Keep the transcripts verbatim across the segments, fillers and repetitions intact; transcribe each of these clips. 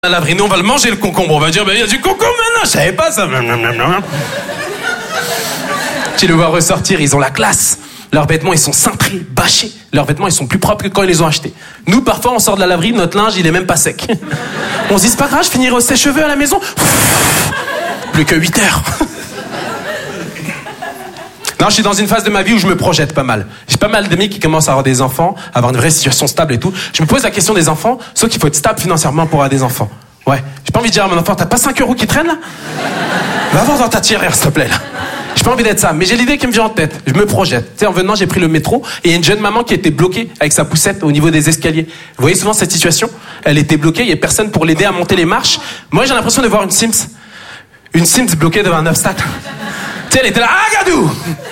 la laverie, nous on va le manger le concombre, on va dire, ben il y a du concombre maintenant, je savais pas ça. Tu les vois ressortir, ils ont la classe. Leurs vêtements, ils sont cintrés, bâchés. Leurs vêtements, ils sont plus propres que quand ils les ont achetés. Nous, parfois, on sort de la laverie, notre linge, il est même pas sec. On se dit, c'est pas grave, je finirai au sèche-cheveux à la maison. Plus que huit heures. Non, je suis dans une phase de ma vie où je me projette pas mal. J'ai pas mal d'amis qui commencent à avoir des enfants, à avoir une vraie situation stable et tout. Je me pose la question des enfants, sauf qu'il faut être stable financièrement pour avoir des enfants. Ouais. J'ai pas envie de dire à mon enfant, t'as pas cinq euros qui traînent là? Va voir dans ta tireur, s'il te plaît, là. J'ai pas envie d'être ça, mais j'ai l'idée qui me vient en tête. Je me projette. Tu sais, en venant, j'ai pris le métro et il y a une jeune maman qui était bloquée avec sa poussette au niveau des escaliers. Vous voyez souvent cette situation? Elle était bloquée, il y a personne pour l'aider à monter les marches. Moi, j'ai l'impression de voir une Sims. Une Sims bloquée devant un obstacle. Tu sais, elle était là, ah, gadou!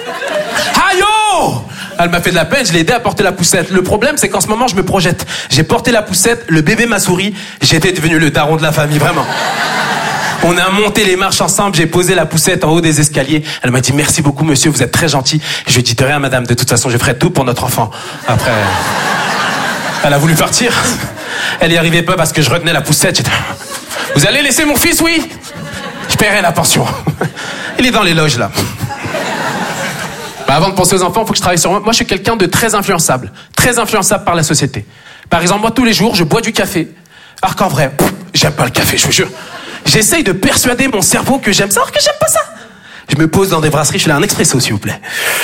Aïe! Elle m'a fait de la peine, je l'ai aidé à porter la poussette. Le problème, c'est qu'en ce moment, je me projette. J'ai porté la poussette, le bébé m'a souri, j'étais devenu le daron de la famille, vraiment. On a monté les marches ensemble, j'ai posé la poussette en haut des escaliers. Elle m'a dit, merci beaucoup, monsieur, vous êtes très gentil. Je lui ai dit, de rien, madame, de toute façon, je ferai tout pour notre enfant. Après, elle a voulu partir. Elle y arrivait pas parce que je retenais la poussette. J'étais... Vous allez laisser mon fils, oui? Je paierai la pension. Il est dans les loges, là. Bah, avant de penser aux enfants, il faut que je travaille sur moi. Moi, je suis quelqu'un de très influençable. Très influençable par la société. Par exemple, moi, tous les jours, je bois du café. Alors qu'en vrai, pff, j'aime pas le café, je vous jure. J'essaye de persuader mon cerveau que j'aime ça, alors que j'aime pas ça. Je me pose dans des brasseries, je fais un expresso, s'il vous plaît.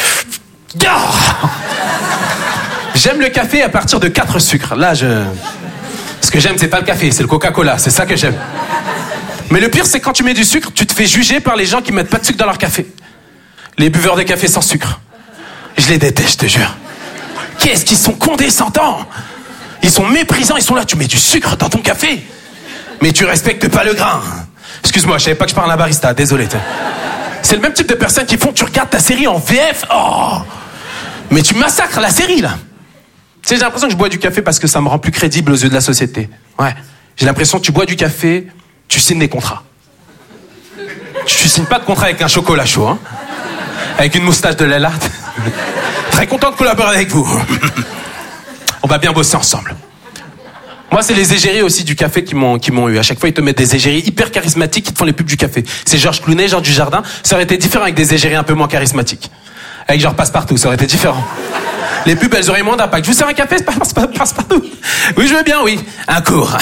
J'aime le café à partir de quatre sucres. Là, je... Ce que j'aime, c'est pas le café, c'est le Coca-Cola. C'est ça que j'aime. Mais le pire, c'est quand tu mets du sucre, tu te fais juger par les gens qui mettent pas de sucre dans leur café. Les buveurs de café sans sucre. Je les déteste, je te jure. Qu'est-ce qu'ils sont condescendants. Ils sont méprisants, ils sont là. Tu mets du sucre dans ton café. Mais tu respectes pas le grain. Excuse-moi, je savais pas que je parle à un barista, désolé. C'est le même type de personnes qui font, tu regardes ta série en V F, oh, mais tu massacres la série, là. Tu sais, j'ai l'impression que je bois du café parce que ça me rend plus crédible aux yeux de la société. Ouais. J'ai l'impression que tu bois du café, tu signes des contrats. Tu signes pas de contrat avec un chocolat chaud, hein. Avec une moustache de Lellart. Très content de collaborer avec vous. On va bien bosser ensemble. Moi, c'est les égéries aussi du café qui m'ont, qui m'ont eu. À chaque fois, ils te mettent des égéries hyper charismatiques qui te font les pubs du café. C'est Georges Clooney, Jean Dujardin. Ça aurait été différent avec des égéries un peu moins charismatiques. Avec genre Passepartout, ça aurait été différent. Les pubs, elles auraient moins d'impact. Je vous sers un café, Passepartout. Oui, je veux bien, oui. Un cours.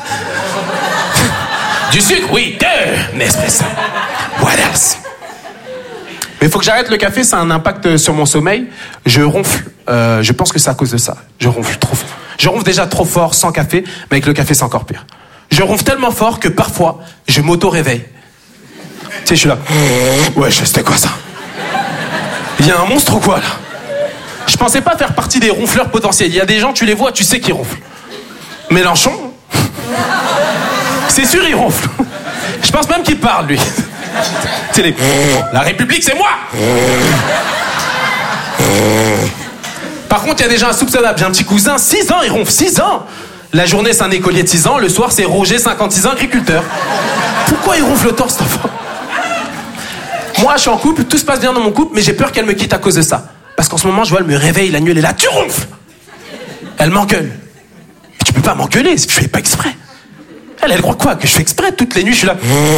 Du sucre, oui. Deux Nespresso. What else? Mais il faut que j'arrête le café, ça a un impact sur mon sommeil. Je ronfle. Euh, je pense que c'est à cause de ça. Je ronfle trop fort. Je ronfle déjà trop fort sans café, mais avec le café, c'est encore pire. Je ronfle tellement fort que parfois, je m'auto-réveille. Tu sais, je suis là. Ouais, c'était quoi ça? Il y a un monstre ou quoi, là? Je pensais pas faire partie des ronfleurs potentiels. Il y a des gens, tu les vois, tu sais qu'ils ronflent. Mélenchon, c'est sûr, il ronfle. Je pense même qu'il parle, lui. C'est les... La République, c'est moi. Par contre, il y a des gens insoupçonnables. J'ai un petit cousin, six ans, il ronfle, six ans. La journée, c'est un écolier de six ans. Le soir, c'est Roger, cinquante-six ans, agriculteur. Pourquoi il ronfle autant, cet enfant? Moi, je suis en couple, tout se passe bien dans mon couple, mais j'ai peur qu'elle me quitte à cause de ça. Parce qu'en ce moment, je vois, elle me réveille, la nuit, elle est là, tu ronfles. Elle m'engueule. Mais tu peux pas m'engueuler, je fais pas exprès. Elle, elle croit quoi? Que je fais exprès? Toutes les nuits, je suis là.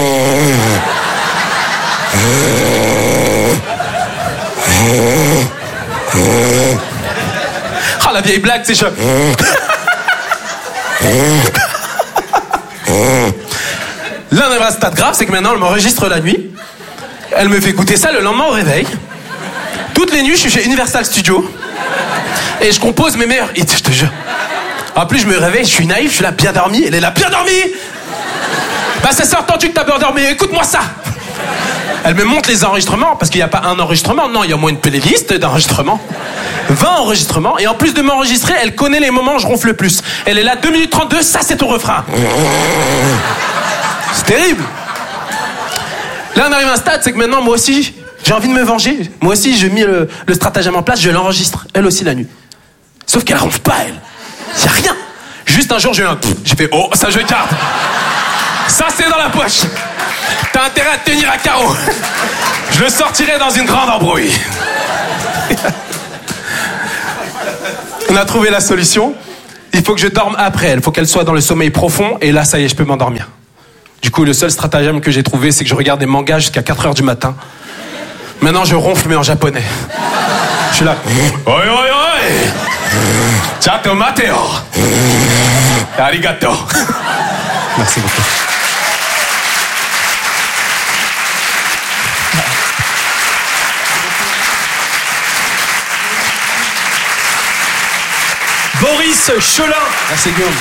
Ah, oh, la vieille blague, c'est chaud. Là, on est à un stade grave, c'est que maintenant, elle m'enregistre la nuit. Elle me fait écouter ça le lendemain au réveil. Toutes les nuits, je suis chez Universal Studios. Et je compose mes meilleurs hits, je te jure. En plus, je me réveille, je suis naïf, je suis là, bien dormi. Elle est là, bien dormi. Bah, ça s'est entendu que t'as bien dormi, écoute-moi ça. Elle me montre les enregistrements, parce qu'il n'y a pas un enregistrement, non, il y a au moins une playlist d'enregistrements. vingt enregistrements, et en plus de m'enregistrer, elle connaît les moments où je ronfle le plus. Elle est là, deux minutes trente-deux, ça c'est ton refrain. C'est terrible. Là, on arrive à un stade, c'est que maintenant, moi aussi, j'ai envie de me venger. Moi aussi, j'ai mis le, le stratagème en place, je l'enregistre, elle aussi la nuit. Sauf qu'elle ronfle pas, elle. Y a rien. Juste un jour, j'ai eu un... J'ai fait, oh, ça je garde. Ça, c'est dans la poche. T'as intérêt à te tenir à carreau. Je le sortirai dans une grande embrouille. On a trouvé la solution. il faut que je dorme après elle. Il faut qu'elle soit dans le sommeil profond. Et là, ça y est, je peux m'endormir. Du coup, le seul stratagème que j'ai trouvé, c'est que je regarde des mangas jusqu'à quatre heures du matin. Maintenant, je ronfle, mais en japonais. Je suis là. Oi, oi, oi. Chato mateo. Arigato. Merci beaucoup. Boris Chelin. Merci Guillaume.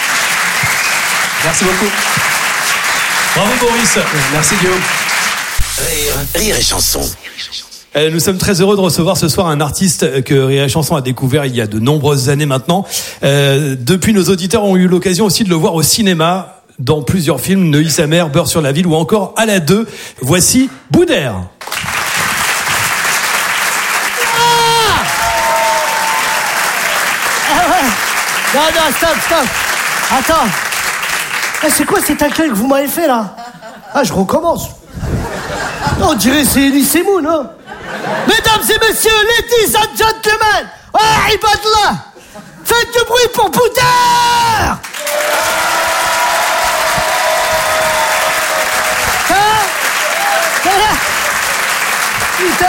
Merci beaucoup. Bravo Boris. Merci Guillaume. Rire, rire et chanson. Euh, Nous sommes très heureux de recevoir ce soir un artiste que Rire et Chanson a découvert il y a de nombreuses années maintenant. Euh, depuis, nos auditeurs ont eu l'occasion aussi de le voir au cinéma dans plusieurs films, Neuilly sa mère, Beurre sur la ville ou encore À la deux. Voici Boudère. Non, non, stop, stop. Attends. Eh, c'est quoi cet accueil que vous m'avez fait, là? Ah, je recommence. On dirait c'est Elise Moon, hein. Mesdames et messieurs, ladies and gentlemen, oh, Ibadla, faites du bruit pour Boudère. Hein? Voilà. Putain.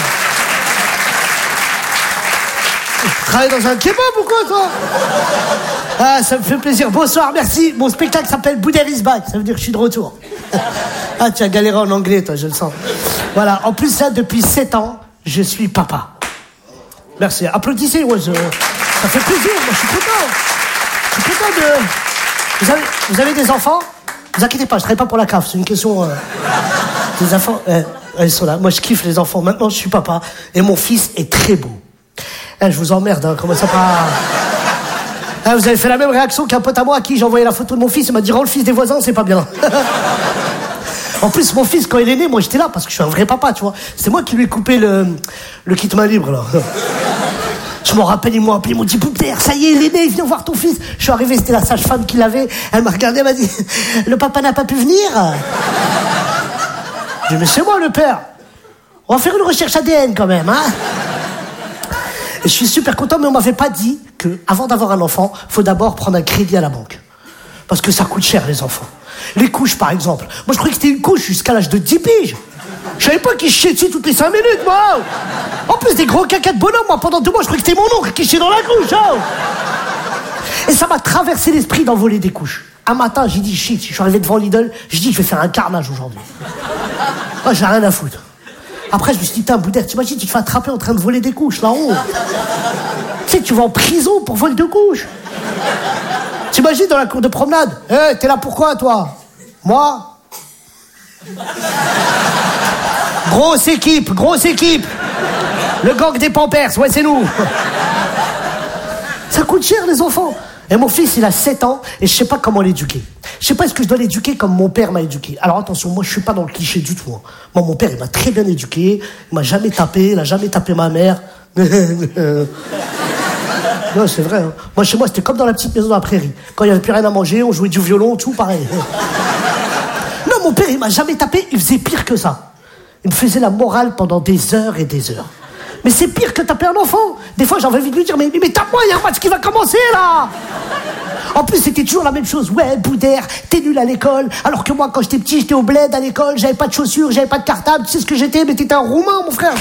Tu travailles dans un kebab ou quoi, toi? Ah, ça me fait plaisir. Bonsoir, merci. Mon spectacle s'appelle Boudère is back. Ça veut dire que je suis de retour. Ah, tu as galéré en anglais, toi, je le sens. Voilà. En plus, là, depuis sept ans, je suis papa. Merci. Applaudissez, ouais, je... ça fait plaisir. Moi, je suis content. Je suis content de... Vous avez, vous avez des enfants? Ne vous inquiétez pas, je travaille pas pour la C A F. C'est une question... Euh... Des enfants... Euh, ils sont là. Moi, je kiffe les enfants. Maintenant, je suis papa. Et mon fils est très beau. Eh, je vous emmerde, hein. Comment ça pas... Ah, vous avez fait la même réaction qu'un pote à moi à qui j'ai envoyé la photo de mon fils. Il m'a dit, rends le fils des voisins, c'est pas bien. En plus, mon fils, quand il est né, moi j'étais là parce que je suis un vrai papa, tu vois. C'est moi qui lui ai coupé le, le kit main libre, là. Je m'en rappelle, ils m'ont appelé, ils m'ont dit, Boudère, ça y est, il est né, viens voir ton fils. Je suis arrivé, c'était la sage-femme qui l'avait. Elle m'a regardé, elle m'a dit, le papa n'a pas pu venir. J'ai dit, mais c'est moi le père. On va faire une recherche A D N quand même, hein. Et je suis super content, mais on m'avait pas dit que, avant d'avoir un enfant, faut d'abord prendre un crédit à la banque. Parce que ça coûte cher, les enfants. Les couches, par exemple. Moi, je croyais que c'était une couche jusqu'à l'âge de dix piges. Je savais pas qu'ils chiaient dessus toutes les cinq minutes, moi. En plus, des gros caca de bonhomme, moi, pendant deux mois, je croyais que c'était mon oncle qui chiait dans la couche, hein. Et ça m'a traversé l'esprit d'envoler des couches. Un matin, j'ai dit, shit, je suis arrivé devant Lidl, j'ai dit, je vais faire un carnage aujourd'hui. Moi, j'ai rien à foutre. Après, je me suis dit, putain, Boudère, t'imagines, tu te fais attraper en train de voler des couches, là-haut. Tu sais que tu vas en prison pour vol de couches. T'imagines dans la cour de promenade. Eh, hey, t'es là pourquoi, toi? Moi? Grosse équipe, grosse équipe. Le gang des Pampers, ouais, c'est nous. Ça coûte cher, les enfants. Et mon fils, il a sept ans, et je sais pas comment l'éduquer. Je sais pas, est-ce que je dois l'éduquer comme mon père m'a éduqué. Alors attention, moi je suis pas dans le cliché du tout, hein. Moi, mon père, il m'a très bien éduqué, il m'a jamais tapé, il a jamais tapé ma mère. Non, c'est vrai, hein. Moi, chez moi, c'était comme dans la petite maison dans la prairie. Quand il y avait plus rien à manger, on jouait du violon, tout pareil. Non, mon père, il m'a jamais tapé, il faisait pire que ça. Il me faisait la morale pendant des heures et des heures. Mais c'est pire que taper un enfant. Des fois, j'avais envie de lui dire, mais, mais tape-moi, il y a un match qui va commencer, là. En plus, c'était toujours la même chose. Ouais, Boudère, t'es nul à l'école. Alors que moi, quand j'étais petit, j'étais au bled à l'école, j'avais pas de chaussures, j'avais pas de cartable. Tu sais ce que j'étais? Mais t'étais un roumain, mon frère.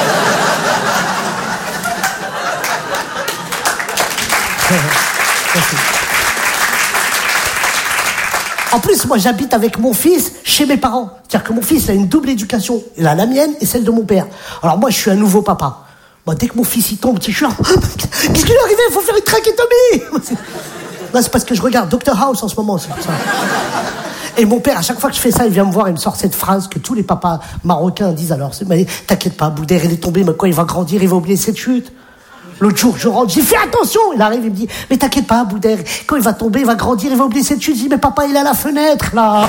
En plus, moi, j'habite avec mon fils chez mes parents. C'est-à-dire que mon fils a une double éducation. Il a la mienne et celle de mon père. Alors moi, je suis un nouveau papa. Moi, dès que mon fils, il tombe, je suis là, qu'est-ce qui lui est arrivé? Il faut faire une trachétomie. Là, c'est parce que je regarde Doctor House en ce moment, c'est pour ça. Et mon père, à chaque fois que je fais ça, il vient me voir et me sort cette phrase que tous les papas marocains disent alors. Mais t'inquiète pas, Boudère, il est tombé, mais quand il va grandir, il va oublier cette chute. L'autre jour, je rentre, j'ai fait attention. Il arrive, il me dit, mais t'inquiète pas, Boudère, quand il va tomber, il va grandir, il va oublier cette chute. Je dis, mais papa, il est à la fenêtre, là.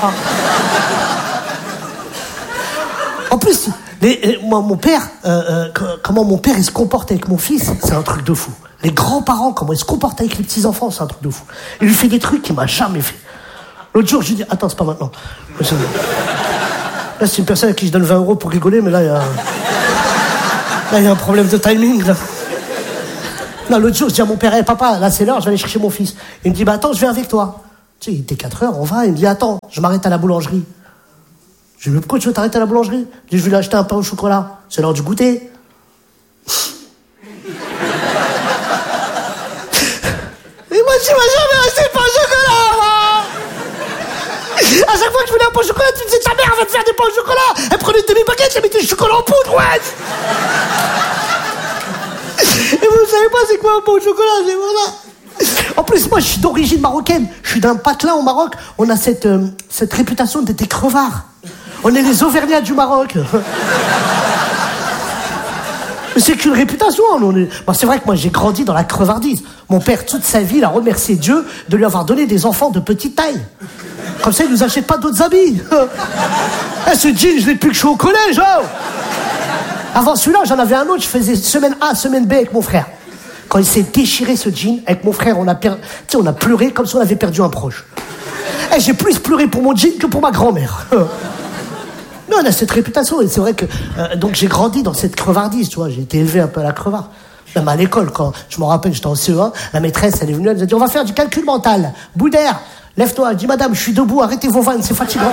En plus, les, les, moi, mon père, euh, euh, comment mon père, il se comporte avec mon fils, c'est un truc de fou. Les grands-parents, comment ils se comportent avec les petits-enfants, c'est un truc de fou. Il lui fait des trucs qu'il m'a jamais fait. L'autre jour, je lui dis, attends, c'est pas maintenant. Là, c'est une personne à qui je donne vingt euros pour rigoler, mais là, il y a, là, il y a un problème de timing, là. Non, l'autre jour, je dis à mon père, hey, papa, là c'est l'heure, je vais aller chercher mon fils. Il me dit, bah attends, je viens avec toi. Tu sais, il était quatre heures, on va. Il me dit, attends, je m'arrête à la boulangerie. Je lui dis, pourquoi tu veux t'arrêter à la boulangerie? Je dis, je vais lui acheter un pain au chocolat. C'est l'heure du goûter. Et moi, tu m'as jamais acheté de pain au chocolat, moi. À chaque fois que je voulais un pain au chocolat, tu me disais, ta mère va te faire des pains au chocolat. Elle prenait une demi-baguette, elle mettait du chocolat en poudre, ouais. Et vous ne savez pas c'est quoi un pain au chocolat, c'est voilà. En plus, moi, je suis d'origine marocaine. Je suis d'un patelin au Maroc. On a cette, euh, cette réputation d'être des crevards. On est les Auvergnats du Maroc. Mais c'est qu'une réputation. On est... bon, c'est vrai que moi, j'ai grandi dans la crevardise. Mon père, toute sa vie, il a remercié Dieu de lui avoir donné des enfants de petite taille. Comme ça, il nous achète pas d'autres habits. Eh, ce jean, je l'ai depuis que je suis au collège. Oh. Avant celui-là, j'en avais un autre. Je faisais semaine A, semaine B avec mon frère. Quand il s'est déchiré ce jean, avec mon frère, on a, per... on a pleuré comme si on avait perdu un proche. Eh, j'ai plus pleuré pour mon jean que pour ma grand-mère. Non, on a cette réputation. Et c'est vrai que euh, donc j'ai grandi dans cette crevardise, tu vois. J'ai été élevé un peu à la crevarde. Même à l'école, quand je me rappelle, j'étais en C E un, la maîtresse, elle est venue, elle nous a dit, on va faire du calcul mental. Boudère, lève-toi. Elle dit, madame, je suis debout, arrêtez vos vannes, c'est fatigant.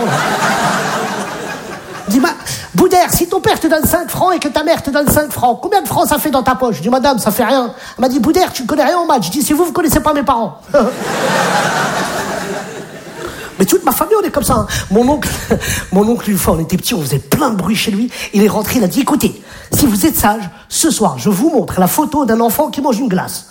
Dis, ma... Boudère, si ton père te donne cinq francs et que ta mère te donne cinq francs, combien de francs ça fait dans ta poche? Je dis, madame, ça fait rien. Elle m'a dit, Boudère, tu ne connais rien en maths. Je dis, c'est vous, vous connaissez pas mes parents. Mais toute ma famille, on est comme ça. Hein. Mon oncle, mon oncle, une fois, on était petits, on faisait plein de bruit chez lui. Il est rentré, il a dit, écoutez, si vous êtes sage, ce soir, je vous montre la photo d'un enfant qui mange une glace.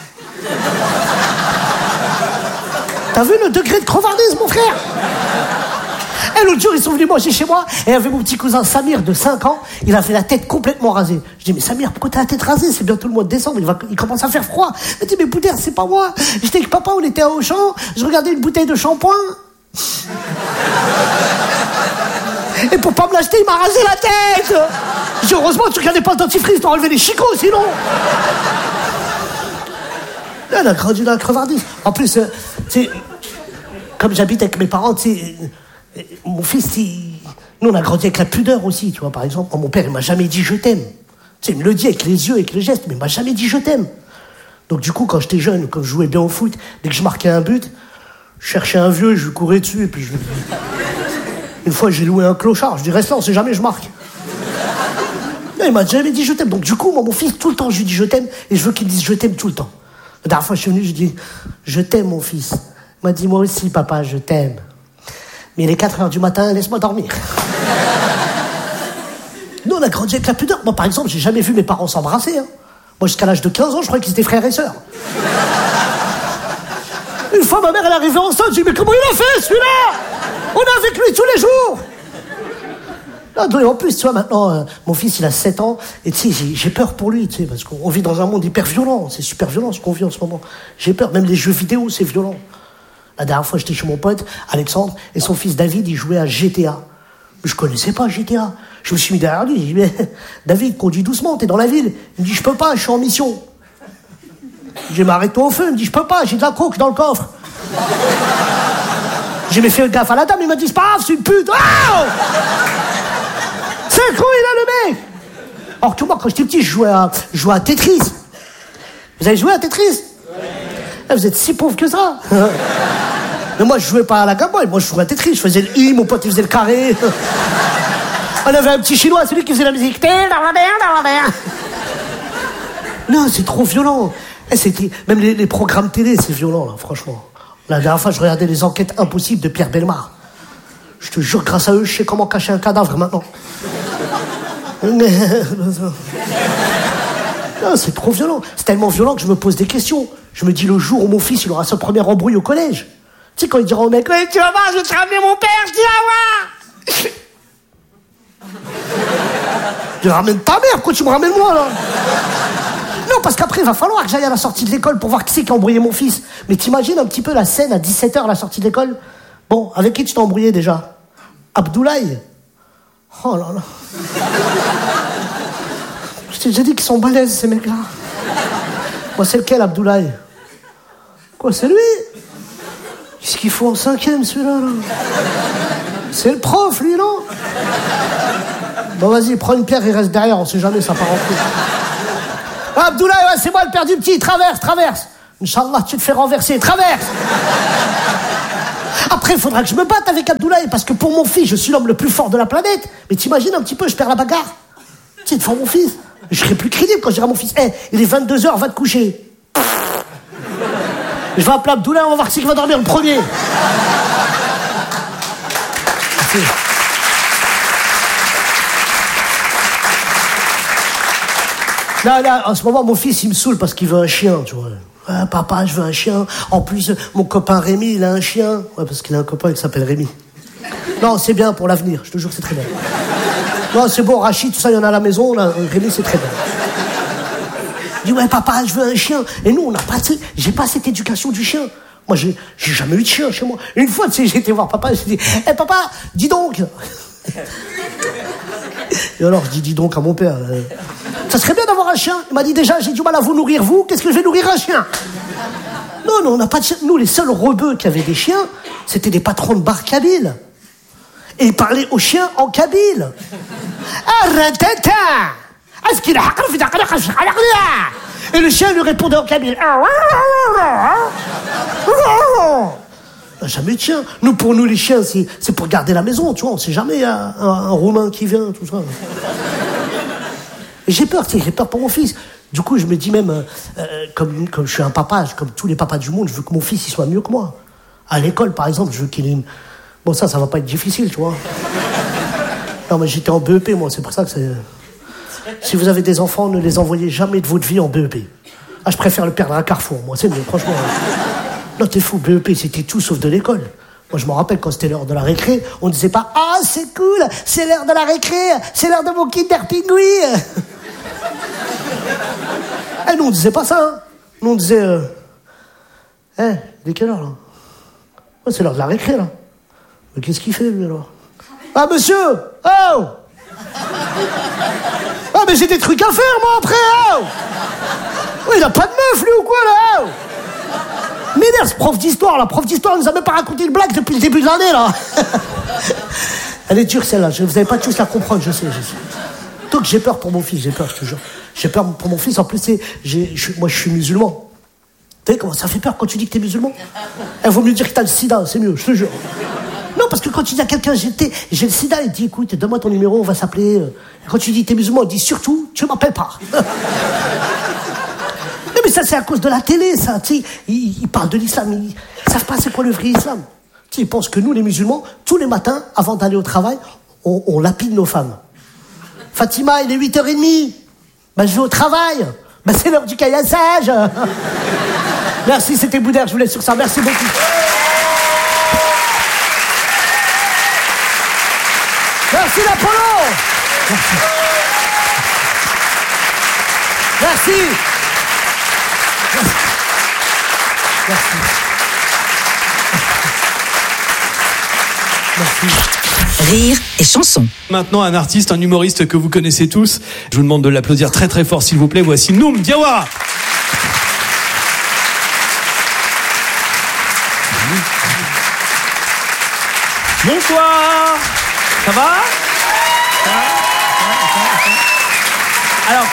T'as vu le degré de crevardise, mon frère? Et l'autre jour, ils sont venus manger chez moi, et il y avait mon petit cousin Samir de cinq ans, il avait la tête complètement rasée. Je dis, mais Samir, pourquoi t'as la tête rasée? C'est bientôt le mois de décembre, il, va, il commence à faire froid. Il dit, mais Boudère, c'est pas moi. J'étais avec papa, on était à Auchan, je regardais une bouteille de shampoing. Et pour pas me l'acheter, il m'a rasé la tête. Je dis, heureusement, tu regardais pas le dentifrice pour enlever les chicots, sinon. Elle a grandi dans la crevardise. En plus, euh, tu sais, comme j'habite avec mes parents, tu sais, euh, mon fils, il... nous, on a grandi avec la pudeur aussi, tu vois. Par exemple, mon père, il m'a jamais dit je t'aime. Tu sais, il me le dit avec les yeux, avec les gestes, mais il m'a jamais dit je t'aime. Donc, du coup, quand j'étais jeune, quand je jouais bien au foot, dès que je marquais un but, je cherchais un vieux, je lui courais dessus, et puis je... Une fois, j'ai loué un clochard. Je dis, reste là, on sait jamais, je marque. Non, il m'a jamais dit je t'aime. Donc, du coup, moi, mon fils, tout le temps, je lui dis je t'aime, et je veux qu'il me dise je t'aime tout le temps. La dernière fois, je suis venu, je lui dis, je t'aime, mon fils. Il m'a dit, moi aussi, papa, je t'aime. Mais il est quatre heures du matin, laisse-moi dormir. Nous, on a grandi avec la pudeur. Moi, par exemple, j'ai jamais vu mes parents s'embrasser. Hein. Moi, jusqu'à l'âge de quinze ans, je croyais qu'ils étaient frères et sœurs. Une fois, ma mère, elle est arrivée enceinte, je lui ai dit, mais comment il a fait, celui-là? On est avec lui tous les jours. Non, en plus, tu vois, maintenant, euh, mon fils, il a sept ans, et tu sais, j'ai, j'ai peur pour lui, tu sais, parce qu'on vit dans un monde hyper violent. C'est super violent, ce qu'on vit en ce moment. J'ai peur. Même les jeux vidéo, c'est violent. La dernière fois, j'étais chez mon pote, Alexandre, et son fils David, il jouait à G T A. Mais je connaissais pas G T A. Je me suis mis derrière lui, j'ai dit, mais David, conduis doucement, t'es dans la ville. Il me dit, je peux pas, je suis en mission. J'ai dit, mais arrête-toi au feu. Il me dit, je peux pas, j'ai de la coke dans le coffre. J'ai mis fait gaffe à la dame, il m'a dit, c'est pas grave, c'est une pute. Oh, c'est con, il a le mec. Alors que moi, quand j'étais petit, je jouais à, je jouais à Tetris. Vous avez joué à Tetris? Ouais. Vous êtes si pauvres que ça. Mais moi, je jouais pas à la Game Boy, moi, je jouais à Tetris. Je faisais le I, mon pote, il faisait le carré. On avait un petit chinois, c'est lui qui faisait la musique. Non, c'est trop violent. Et c'était, même les, les programmes télé, c'est violent, là, franchement. La dernière fois, je regardais les enquêtes impossibles de Pierre Bellemare. Je te jure, grâce à eux, je sais comment cacher un cadavre maintenant. Non, c'est trop violent. C'est tellement violent que je me pose des questions. Je me dis, le jour où mon fils, il aura son premier embrouille au collège. Tu sais, quand il dira au mec, ouais, tu vas voir, je vais te ramener mon père, je dis, ah ouais. Je ramène ta mère, pourquoi tu me ramènes moi, là? Non, parce qu'après, il va falloir que j'aille à la sortie de l'école pour voir qui c'est qui a embrouillé mon fils. Mais t'imagines un petit peu la scène à dix-sept heures à la sortie de l'école? Bon, avec qui tu t'es embrouillé déjà? Abdoulaye? Oh là là. Je t'ai déjà dit qu'ils sont balèzes, ces mecs-là. Moi, c'est lequel, Abdoulaye? Quoi, c'est lui? Qu'est-ce qu'il faut en cinquième, celui-là, là? C'est le prof, lui, non? Bon, vas-y, prends une pierre, il reste derrière, on sait jamais, ça part en couille. Abdoulaye, ouais, c'est moi le père du petit, traverse, traverse. Inch'Allah, tu te fais renverser, traverse. Après, il faudra que je me batte avec Abdoulaye, parce que pour mon fils, je suis l'homme le plus fort de la planète. Mais t'imagines un petit peu, je perds la bagarre. Tu sais, devant mon fils. Je serai plus crédible quand je dirai à mon fils, hé, hey, il est vingt-deux heures, va te coucher. Je vais appeler Abdoulaye, on va voir qui va dormir le premier. Là, là, en ce moment, mon fils, il me saoule parce qu'il veut un chien, tu vois. Ouais, papa, je veux un chien. En plus, mon copain Rémi, il a un chien. Ouais, parce qu'il a un copain qui s'appelle Rémi. Non, c'est bien pour l'avenir, je te jure, c'est très bien. Non, c'est bon, Rachid, tout ça, il y en a à la maison, là. Rémi, c'est très bien. Il dit, ouais, papa, je veux un chien. Et nous, on n'a pas, j'ai pas cette éducation du chien. Moi, j'ai, j'ai jamais eu de chien chez moi. Une fois, tu sais, j'ai été voir papa, et j'ai dit, hé, hey, papa, dis donc. Et alors, je dis, dis donc à mon père, euh, ça serait bien d'avoir un chien. Il m'a dit, déjà, j'ai du mal à vous nourrir, vous, qu'est-ce que je vais nourrir un chien? Non, non, on n'a pas de chien. Nous, les seuls rebeux qui avaient des chiens, c'était des patrons de bar kabyles. Et ils parlaient aux chiens en kabyle. Et le chien lui répondait en kabyle. On n'a jamais de chien. Nous, pour nous, les chiens, c'est, c'est pour garder la maison, tu vois. On sait jamais, il y a un, un Roumain qui vient, tout ça. Et j'ai peur, tu sais, j'ai peur pour mon fils. Du coup, je me dis même, euh, comme, comme je suis un papa, comme tous les papas du monde, je veux que mon fils, il soit mieux que moi. À l'école, par exemple, je veux qu'il ait une... Bon, ça, ça va pas être difficile, tu vois. Non, mais j'étais en B E P, moi, c'est pour ça que c'est... Si vous avez des enfants, ne les envoyez jamais de votre vie en B E P. Ah, je préfère le perdre à Carrefour, moi, c'est mieux, franchement. Non, t'es fou, B E P, c'était tout sauf de l'école. Moi, je me rappelle, quand c'était l'heure de la récré, on disait pas « Ah, c'est cool, c'est l'heure de la récré, c'est l'heure de mon Kinder Pingui !» Eh, nous, on disait pas ça, hein. Nous, on disait... Euh... Eh, il est quelle heure, là? Ouais, c'est l'heure de la récré, là. Mais qu'est-ce qu'il fait, lui, alors? Ah, monsieur! Oh! Ah, mais j'ai des trucs à faire, moi, après, oh! Oui, il a pas de meuf, lui, ou quoi, là, oh! M'énerve, ce prof d'histoire, là. Prof d'histoire, il nous a même pas raconté une blague depuis le début de l'année, là. Elle est dure, celle-là. Vous n'allez pas tous la comprendre, je sais, je sais. Donc, j'ai peur pour mon fils, j'ai peur, je te jure. J'ai peur pour mon fils. En plus, c'est, j'ai, je, moi, je suis musulman. Tu sais comment ça fait peur quand tu dis que t'es musulman? Il vaut mieux dire que t'as le sida, c'est mieux, je te jure. Non, parce que quand tu dis à quelqu'un, j'ai, j'ai le sida, il dit, écoute, donne-moi ton numéro, on va s'appeler. Quand tu dis t'es musulman, il dit, surtout, tu m'appelles pas. Non, mais ça, c'est à cause de la télé, ça. Tu sais, ils, ils parlent de l'islam, ils, ils savent pas c'est quoi le vrai islam. Tu sais, ils pensent que nous, les musulmans, tous les matins, avant d'aller au travail, on, on lapide nos femmes. Fatima, il est huit heures trente. Ben, je vais au travail. Ben, c'est l'heure du caillassage. Merci, c'était Boudère, je vous laisse sur ça. Merci beaucoup. Merci l'Apollo. Merci. Merci. Merci. Merci. Rire et chanson. Maintenant, un artiste, un humoriste que vous connaissez tous. Je vous demande de l'applaudir très très fort, s'il vous plaît. Voici Noum Diawara. Bonsoir. Ça va? Alors,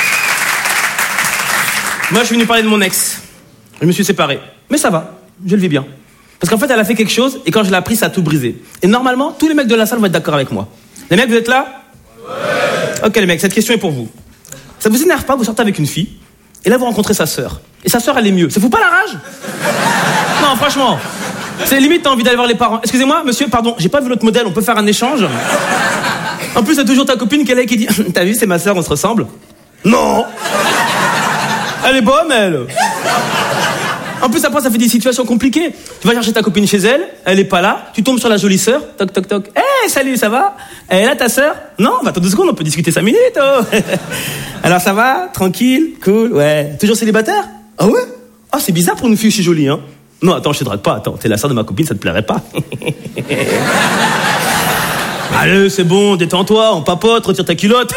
moi je suis venu parler de mon ex. Je me suis séparé. Mais ça va, je le vis bien. Parce qu'en fait, elle a fait quelque chose, et quand je l'ai appris, ça a tout brisé. Et normalement, tous les mecs de la salle vont être d'accord avec moi. Les mecs, vous êtes là? Ouais. Ok les mecs, cette question est pour vous. Ça vous énerve pas, vous sortez avec une fille, et là vous rencontrez sa sœur. Et sa sœur, elle est mieux. Ça fout pas la rage? Non, franchement. C'est limite, t'as envie d'aller voir les parents. Excusez-moi, monsieur, pardon, j'ai pas vu l'autre modèle, on peut faire un échange? En plus, t'as toujours ta copine qui est là et qui dit « T'as vu, c'est ma sœur, on se ressemble ?» Non. Elle est bonne, elle. En plus, après, ça fait des situations compliquées. Tu vas chercher ta copine chez elle, elle est pas là, tu tombes sur la jolie sœur, toc, toc, toc. Hé, hey, salut, ça va? Elle est là, ta sœur? Non, bah attends deux secondes, on peut discuter cinq minutes, oh. Alors, ça va? Tranquille? Cool? Ouais. Toujours célibataire? Ah ouais? Ah, c'est bizarre pour une fille aussi jolie, hein. Non, attends, je te drague pas, attends, t'es la sœur de ma copine, ça te plairait pas. Allez, c'est bon, détends-toi, on papote, retire ta culotte.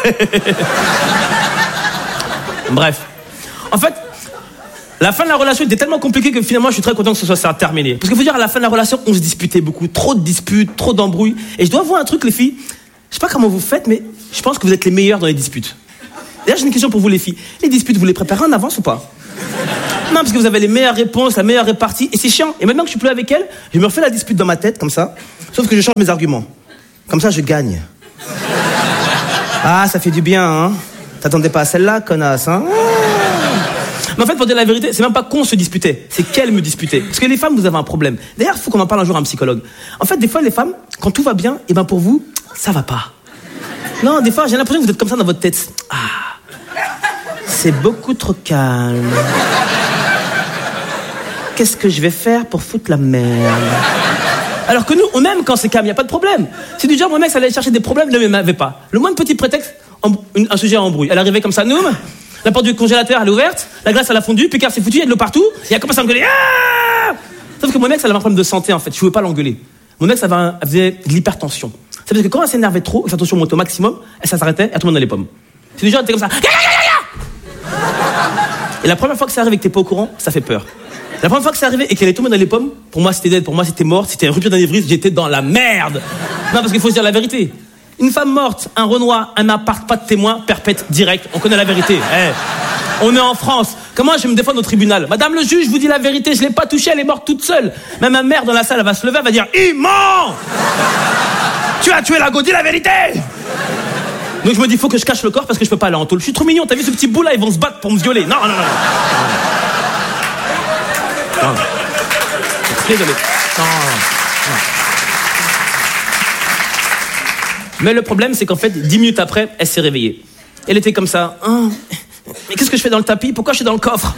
Bref. En fait, la fin de la relation était tellement compliquée que finalement, je suis très content que ce soit ça terminé. Parce qu'il faut dire, à la fin de la relation, on se disputait beaucoup. Trop de disputes, trop d'embrouilles. Et je dois avouer un truc, les filles. Je sais pas comment vous faites, mais je pense que vous êtes les meilleurs dans les disputes. D'ailleurs, j'ai une question pour vous les filles. Les disputes, vous les préparez en avance ou pas? Non, parce que vous avez les meilleures réponses, la meilleure répartie, et c'est chiant. Et maintenant que je suis plus avec elle, je me refais la dispute dans ma tête, comme ça. Sauf que je change mes arguments. Comme ça, je gagne. Ah, ça fait du bien, hein. T'attendais pas à celle-là, connasse, hein. Mais en fait, pour dire la vérité, c'est même pas qu'on se disputait, c'est qu'elle me disputait. Parce que les femmes, vous avez un problème. D'ailleurs, il faut qu'on en parle un jour à un psychologue. En fait, des fois, les femmes, quand tout va bien, et ben pour vous, ça va pas. Non, des fois, j'ai l'impression que vous êtes comme ça dans votre tête. Ah, c'est beaucoup trop calme. Qu'est-ce que je vais faire pour foutre la merde? Alors que nous, on aime quand c'est calme, il n'y a pas de problème. C'est du genre, mon mec, ça allait chercher des problèmes, ne m'avait pas. Le moins de petit prétexte, un sujet à embrouille. Elle arrivait comme ça, nous, la porte du congélateur, elle est ouverte, la glace, elle a fondu, Picard s'est foutu, il y a de l'eau partout, et elle commence à engueuler. Ah, sauf que mon mec, ça avait un problème de santé, en fait, je ne pouvais pas l'engueuler. Mon mec, ça avait un, elle faisait de l'hypertension. C'est parce que quand elle s'énervait trop, que sa tension montait au maximum, elle s'arrêtait, elle tombait dans les pommes. C'est du genre, elle était comme ça. Et la première fois que ça arrive et que t'es pas au courant, ça fait peur. La première fois que ça arrivait et qu'elle est tombée dans les pommes, pour moi c'était dead, pour moi c'était mort, c'était une rupture d'anévrisme, j'étais dans la merde. Non, parce qu'il faut se dire la vérité. Une femme morte, un Renoir, un appart, pas de témoin, perpète, direct, on connaît la vérité. Hey, on est en France. Comment je vais me défendre au tribunal? Madame le juge, je vous dis la vérité, je l'ai pas touchée, elle est morte toute seule. Même ma mère dans la salle, elle va se lever, elle va dire, il ment. Tu as tué la go, dis la vérité. Donc je me dis, faut que je cache le corps parce que je peux pas aller en tôle. Je suis trop mignon, t'as vu ce petit bout là, ils vont se battre pour me violer. Non, non, non. non. non. Désolé. Non, non. Mais le problème, c'est qu'en fait, dix minutes après, elle s'est réveillée. Elle était comme ça. Oh, mais qu'est-ce que je fais dans le tapis? Pourquoi je suis dans le coffre?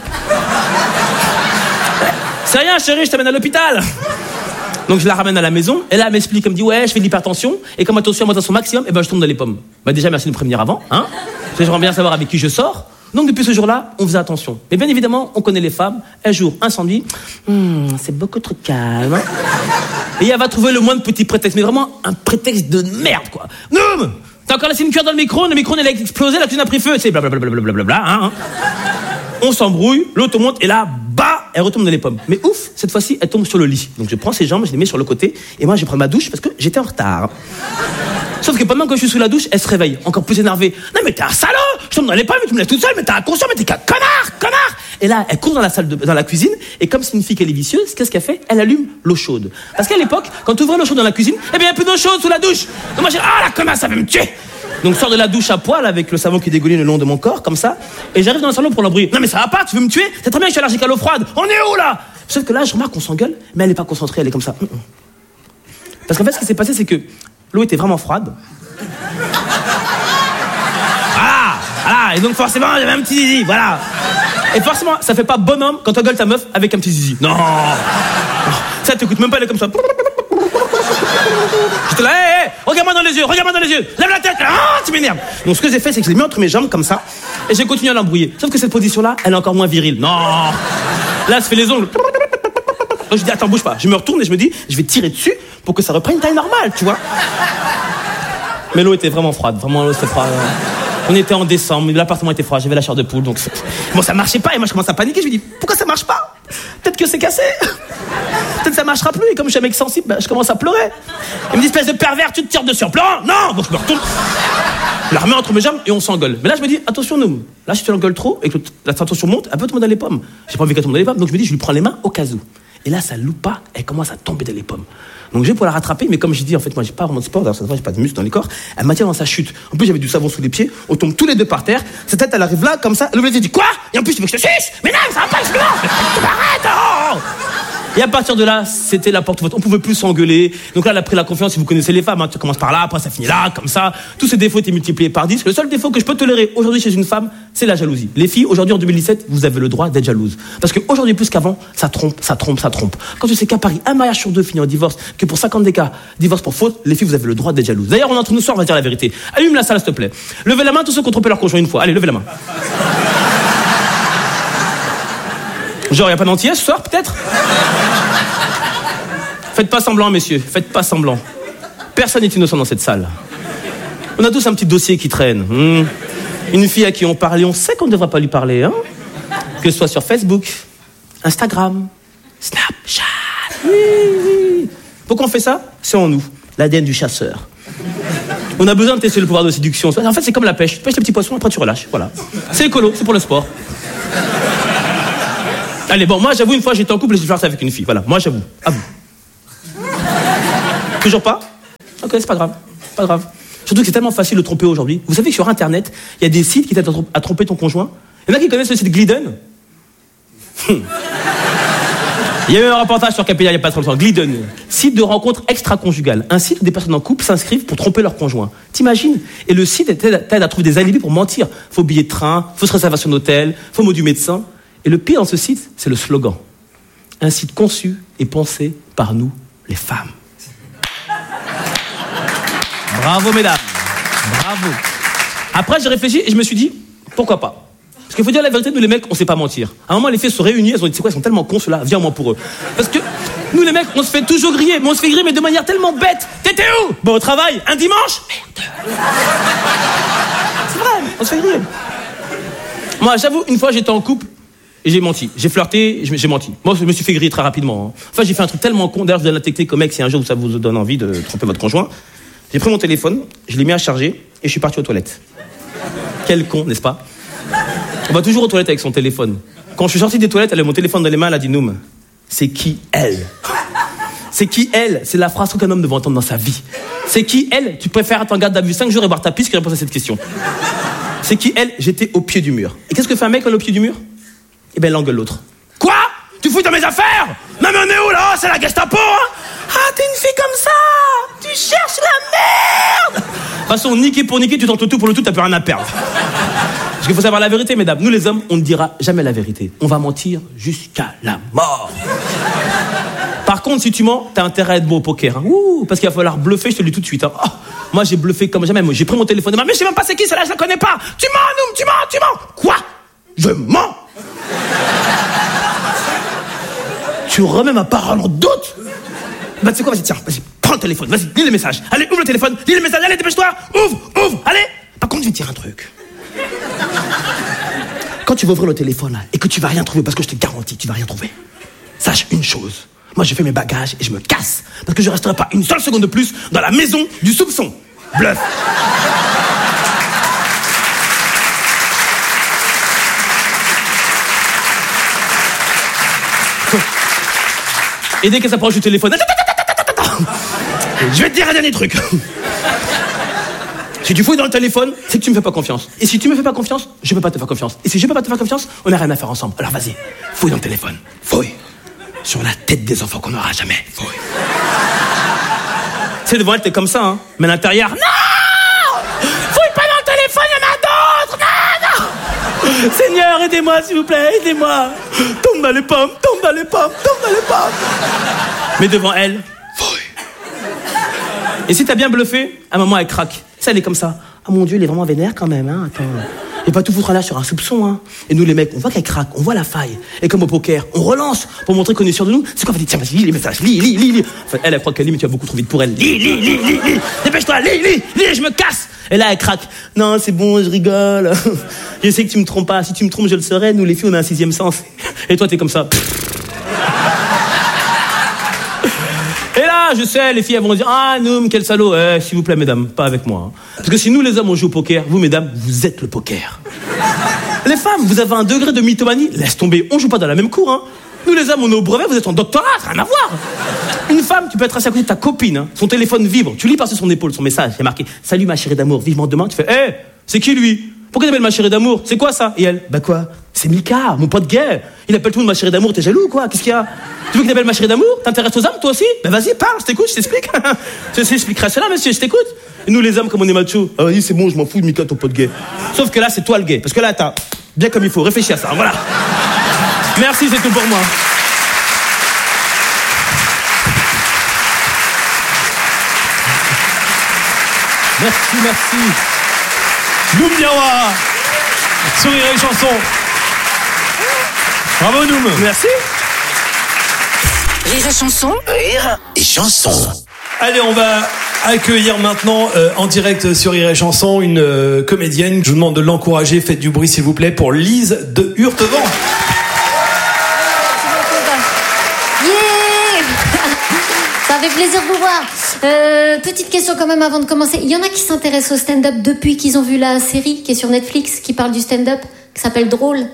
C'est rien, chérie, je t'amène à l'hôpital. Donc je la ramène à la maison, et là elle m'explique, elle me dit ouais, je fais de l'hypertension, et comme ma tension monte à son maximum, et ben je tombe dans les pommes. Bah déjà merci de me prévenir avant, hein. Parce que j'aimerais bien savoir avec qui je sors. Donc depuis ce jour-là, on faisait attention. Mais bien évidemment, on connaît les femmes. Un jour, incendie, hmm, c'est beaucoup trop calme. Et elle va trouver le moins de petits prétextes, mais vraiment un prétexte de merde quoi. Non, t'as encore laissé une cuillère dans le micro, le micro il a explosé, la cuisine a pris feu, c'est blablabla, blablabla, hein. On s'embrouille, l'auto monte, et là, bah, elle retombe dans les pommes. Mais ouf, cette fois-ci, elle tombe sur le lit. Donc je prends ses jambes, je les mets sur le côté, et moi je prends ma douche parce que j'étais en retard. Sauf que pendant que je suis sous la douche, elle se réveille, encore plus énervée. Non mais t'es un salaud, je tombe dans les pommes, mais tu me laisses toute seule, mais t'es inconscient, mais t'es qu'un connard, connard. Et là, elle court dans la salle, de, dans la cuisine, et comme c'est une fille qu'elle est vicieuse, qu'est-ce qu'elle fait? Elle allume l'eau chaude. Parce qu'à l'époque, quand tu ouvrais l'eau chaude dans la cuisine, eh bien il y a plus d'eau chaude sous la douche. Donc moi j'ai ah la connasse, ça va me tuer. Donc je sors de la douche à poil avec le savon qui dégouline le long de mon corps, comme ça, et j'arrive dans le salon pour l'embrouiller. Non mais ça va pas, tu veux me tuer? C'est très bien, je suis allergique à l'eau froide. On est où là? Sauf que là, je remarque qu'on s'engueule, mais elle est pas concentrée, elle est comme ça. Parce qu'en fait, ce qui s'est passé, c'est que l'eau était vraiment froide. Voilà, voilà, et donc forcément, il y avait un petit zizi, voilà. Et forcément, ça fait pas bonhomme quand t'engueules ta meuf avec un petit zizi. Non, ça t'écoute même pas, elle est comme ça. J'étais là, hé, hé, regarde-moi dans les yeux, regarde-moi dans les yeux, lève la tête, ah, tu m'énerves. Donc ce que j'ai fait, c'est que je l'ai mis entre mes jambes comme ça, et j'ai continué à l'embrouiller. Sauf que cette position-là, elle est encore moins virile. Non, là, elle se fait les ongles. Donc je dis, attends, bouge pas. Je me retourne et je me dis, je vais tirer dessus pour que ça reprenne une taille normale, tu vois. Mais l'eau était vraiment froide, vraiment l'eau c'était froid. On était en décembre, l'appartement était froid, j'avais la chair de poule, donc bon, ça marchait pas, et moi je commence à paniquer, je me dis, pourquoi ça marche pas? Peut-être que c'est cassé. Peut-être que ça marchera plus, et comme je suis un mec sensible, bah, je commence à pleurer. Il me dit, espèce de pervers, tu te tires dessus en pleurant. Non. Donc je me retourne, je la remets entre mes jambes et on s'engueule. Mais là je me dis, attention nous, là si tu l'engueules trop et que la tension monte, elle peut tomber dans les pommes. J'ai pas envie qu'elle tombe dans les pommes, donc je me dis, je lui prends les mains au cas où. Et là ça loupe pas, elle commence à tomber dans les pommes. Donc je vais pour la rattraper, mais comme j'ai dit, en fait moi j'ai pas vraiment de sport, d'ailleurs cette fois j'ai pas de muscle dans les corps, elle m'attire dans sa chute. En plus j'avais du savon sous les pieds, on tombe tous les deux par terre, sa tête elle arrive là comme ça, elle me dit quoi? Et en plus tu veux que je te suce? Mais non, ça va pas, je arrête, oh. Et à partir de là, c'était la porte ouverte. On pouvait plus s'engueuler. Donc là, elle a pris la confiance. Si vous connaissez les femmes, hein, tu commences par là, après ça finit là, comme ça. Tous ces défauts étaient multipliés par dix. Le seul défaut que je peux tolérer aujourd'hui chez une femme, c'est la jalousie. Les filles, aujourd'hui en deux mille dix-sept, vous avez le droit d'être jalouse. Parce qu'aujourd'hui plus qu'avant, ça trompe, ça trompe, ça trompe. Quand tu sais qu'à Paris, un mariage sur deux finit en divorce, que pour cinquante des cas, divorce pour faute, les filles, vous avez le droit d'être jalouse. D'ailleurs, on est entre nous ce soir, on va dire la vérité. Allume la salle, s'il te plaît. Levez la main, tous ceux qui ont trompé leur conjoint une fois. Allez, levez la main. Genre, y a pas d'entier ce soir, peut-être? Faites pas semblant, messieurs, faites pas semblant. Personne n'est innocent dans cette salle. On a tous un petit dossier qui traîne. Mmh. Une fille à qui on parle, on sait qu'on ne devrait pas lui parler, hein. Que ce soit sur Facebook, Instagram, Snapchat. Oui, oui. Pourquoi on fait ça? C'est en nous, l'A D N du chasseur. On a besoin de tester le pouvoir de séduction. En fait, c'est comme la pêche. Tu pêches les petits poissons, après tu relâches. Voilà. C'est écolo, c'est pour le sport. Allez, bon, moi, j'avoue, une fois, j'étais en couple et j'ai flirté avec une fille. Voilà, moi, j'avoue. À vous. Toujours pas? Ok, c'est pas grave. Pas grave. Surtout que c'est tellement facile de tromper aujourd'hui. Vous savez que sur Internet, il y a des sites qui t'aident à tromper ton conjoint. Il y en a qui connaissent le site Glidden. Il y a eu un reportage sur Capilla il n'y a pas trop longtemps. Glidden, site de rencontre extra-conjugale. Un site où des personnes en couple s'inscrivent pour tromper leur conjoint. T'imagines? Et le site t'aide à trouver des alibis pour mentir. Faux billets de train, fausse réservation d'hôtel, faux mot du médecin. Et le pire dans ce site, c'est le slogan. Un site conçu et pensé par nous, les femmes. Bravo, mesdames. Bravo. Après, j'ai réfléchi et je me suis dit, pourquoi pas? Parce qu'il faut dire la vérité, nous les mecs, on sait pas mentir. À un moment, les filles se réunissent, elles ont dit, c'est quoi, ils sont tellement cons ceux-là, viens au moins pour eux. Parce que nous les mecs, on se fait toujours griller, mais on se fait griller, mais de manière tellement bête. T'étais où? Bon, au travail, un dimanche? Merde. C'est vrai, on se fait griller. Moi, j'avoue, une fois, j'étais en couple et j'ai menti. J'ai flirté, et j'ai menti. Moi, je me suis fait griller très rapidement. Hein. Enfin, j'ai fait un truc tellement con. D'ailleurs, je donne la technique au mec si un jour ça vous donne envie de tromper votre conjoint. J'ai pris mon téléphone, je l'ai mis à charger et je suis parti aux toilettes. Quel con, n'est-ce pas? On va toujours aux toilettes avec son téléphone. Quand je suis sorti des toilettes, elle a mon téléphone dans les mains, elle a dit Noum, c'est qui elle? C'est qui elle? C'est la phrase qu'un homme devrait entendre dans sa vie. C'est qui elle? Tu préfères être en garde à vue cinq jours et boire ta pisse que répondre à cette question. C'est qui elle? J'étais au pied du mur. Et qu'est-ce que fait un mec quand il est au pied du mur? Eh ben, elle engueule l'autre. Quoi? Tu fouilles dans mes affaires? Non mais on est où là? C'est la Gestapo, hein? Ah, t'es une fille comme ça! Tu cherches la merde! De toute façon, niquer pour niquer, tu tentes tout pour le tout, t'as plus rien à perdre. Parce qu'il faut savoir la vérité, mesdames. Nous, les hommes, on ne dira jamais la vérité. On va mentir jusqu'à la mort. Par contre, si tu mens, t'as intérêt à être beau au poker. Hein. Ouh, parce qu'il va falloir bluffer, je te le dis tout de suite. Hein. Oh, moi, j'ai bluffé comme jamais. Moi, j'ai pris mon téléphone. Mais je sais même pas c'est qui, celle-là, je la connais pas. Tu mens, Noum, tu mens, tu mens. Quoi? Je mens. Tu remets ma parole en doute? Bah, tu sais quoi, vas-y, tiens, vas-y, prends le téléphone, vas-y, lis les messages. Allez, ouvre le téléphone, lis les messages, allez, dépêche-toi, ouvre, ouvre, allez. Par contre, je vais te dire un truc. Quand tu vas ouvrir le téléphone, là, et que tu vas rien trouver, parce que je te garantis, tu vas rien trouver. Sache une chose. Moi, j'ai fait mes bagages et je me casse. Parce que je resterai pas une seule seconde de plus dans la maison du soupçon. Bluff. Et dès qu'elle s'approche du téléphone, je vais te dire un dernier truc. Si tu fouilles dans le téléphone, c'est que tu me fais pas confiance. Et si tu me fais pas confiance, je peux pas te faire confiance. Et si je peux pas te faire confiance, on n'a rien à faire ensemble. Alors vas-y, fouille dans le téléphone. Fouille. Sur la tête des enfants qu'on n'aura jamais. Fouille. Tu sais, devant elle, t'es comme ça, hein. Mais à l'intérieur, non! Fouille pas dans le téléphone, il y en a d'autres! Non, non! Seigneur, aidez-moi, s'il vous plaît, aidez-moi. Tombe dans les pommes, tombe dans les pommes, tombe dans les pommes. Mais devant elle, fouille. Et si t'as bien bluffé, à un moment, elle craque. Ça, elle est comme ça. Ah, mon Dieu, il est vraiment vénère quand même, hein. Attends. Et pas tout foutre là sur un soupçon, hein. Et nous, les mecs, on voit qu'elle craque, on voit la faille. Et comme au poker, on relance pour montrer qu'on est sûr de nous. C'est quoi? Tiens, vas-y, lis les messages, lis, lis, lis, lis. Enfin, elle, elle croit qu'elle lit, mais tu vas beaucoup trop vite pour elle. Lis, lis, lis, lis, lis. Dépêche-toi, lis, lis, lis, je me casse. Et là, elle craque. Non, c'est bon, je rigole. Je sais que tu me trompes pas. Si tu me trompes, je le saurais. Nous, les filles, on a un sixième sens. Et toi, t'es comme ça. Et là, je sais, les filles, elles vont dire, ah, Noum, quel salaud. Eh, s'il vous plaît, mesdames, pas avec moi. Hein. Parce que si nous, les hommes, on joue au poker, vous, mesdames, vous êtes le poker. Les femmes, vous avez un degré de mythomanie. Laisse tomber, on joue pas dans la même cour, hein. Nous, les hommes, on est au brevet, vous êtes en doctorat, rien à voir. Une femme, tu peux être assis à côté de ta copine, hein. Son téléphone vibre, tu lis par-dessus son épaule son message, il y a marqué, salut ma chérie d'amour, vivement demain. Tu fais, hé, hey, c'est qui lui? Pourquoi t'appelles ma chérie d'amour? C'est quoi ça? Et elle, bah quoi? C'est Mika, mon pote gay. Il appelle tout le monde ma chérie d'amour, t'es jaloux ou quoi? Qu'est-ce qu'il y a? Tu veux qu'il t'appelle ma chérie d'amour? T'intéresses aux hommes toi aussi? Bah vas-y, parle, je t'écoute, je t'explique. Je t'expliquerai cela, monsieur, je t'écoute. Et nous les hommes, comme on est macho, ah vas-y, c'est bon, je m'en fous de Mika, ton pote gay. Sauf que là, c'est toi le gay. Parce que là, t'as bien comme il faut, réfléchis à ça, voilà. Merci, c'est tout pour moi. Merci, merci. Noum Diawara, Sourire et chanson. Bravo Noum. Merci. Rire et chanson. Rire et chanson. Allez, on va accueillir maintenant euh, en direct sur Rire et chanson une euh, comédienne. Je vous demande de l'encourager. Faites du bruit s'il vous plaît pour Lise de Hurtevent. Yeah. Ça fait plaisir de vous voir. Euh, petite question quand même avant de commencer. Il y en a qui s'intéressent au stand-up depuis qu'ils ont vu la série qui est sur Netflix, qui parle du stand-up, qui s'appelle Drôle.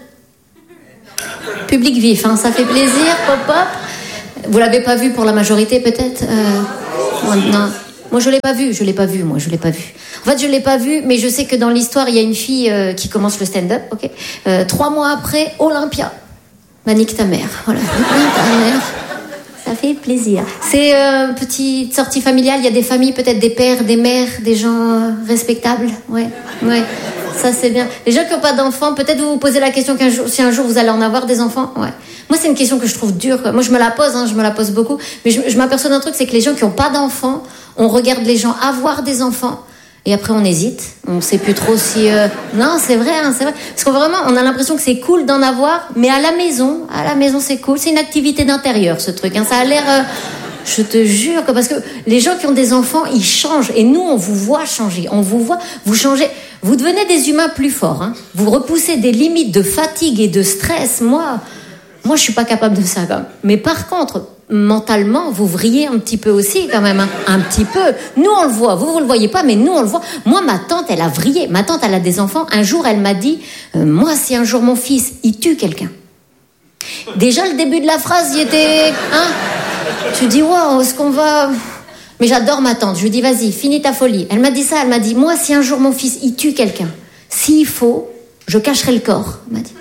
Public vif, hein, ça fait plaisir, pop-pop. Vous l'avez pas vu pour la majorité peut-être euh, moi, non. Moi je l'ai pas vu, je l'ai pas vu, moi je l'ai pas vu. En fait je l'ai pas vu, mais je sais que dans l'histoire il y a une fille euh, qui commence le stand-up, ok. Euh, trois mois après, Olympia. Bah nique ta mère, voilà. Nique ta mère. Ça fait plaisir. C'est euh, petite sortie familiale. Il y a des familles, peut-être des pères, des mères, des gens euh, respectables. Ouais, ouais. Ça c'est bien. Les gens qui n'ont pas d'enfants, peut-être vous vous posez la question qu'un jour, si un jour vous allez en avoir des enfants. Ouais. Moi c'est une question que je trouve dure. Quoi. Moi je me la pose, hein, je me la pose beaucoup. Mais je, je m'aperçois d'un truc, c'est que les gens qui n'ont pas d'enfants, on regarde les gens avoir des enfants. Et après on hésite, on sait plus trop si... Euh... Non, c'est vrai, hein, c'est vrai. Parce que vraiment, on a l'impression que c'est cool d'en avoir, mais à la maison, à la maison c'est cool. C'est une activité d'intérieur, ce truc. Hein. Ça a l'air... Euh... Je te jure, que parce que les gens qui ont des enfants, ils changent. Et nous, on vous voit changer. On vous voit, vous changez. Vous devenez des humains plus forts. Hein. Vous repoussez des limites de fatigue et de stress. Moi, moi je suis pas capable de ça. Quand même. Mais par contre... mentalement, vous vrillez un petit peu aussi quand même, hein. Un petit peu. Nous, on le voit. Vous, vous le voyez pas, mais nous, on le voit. Moi, ma tante, elle a vrillé. Ma tante, elle a des enfants. Un jour, elle m'a dit, euh, moi, si un jour mon fils, il tue quelqu'un. Déjà, le début de la phrase, il était... Hein, tu dis, waouh, est-ce qu'on va... Mais j'adore ma tante. Je lui dis, vas-y, finis ta folie. Elle m'a dit ça. Elle m'a dit, moi, si un jour mon fils, il tue quelqu'un, s'il faut, je cacherai le corps. Elle m'a dit.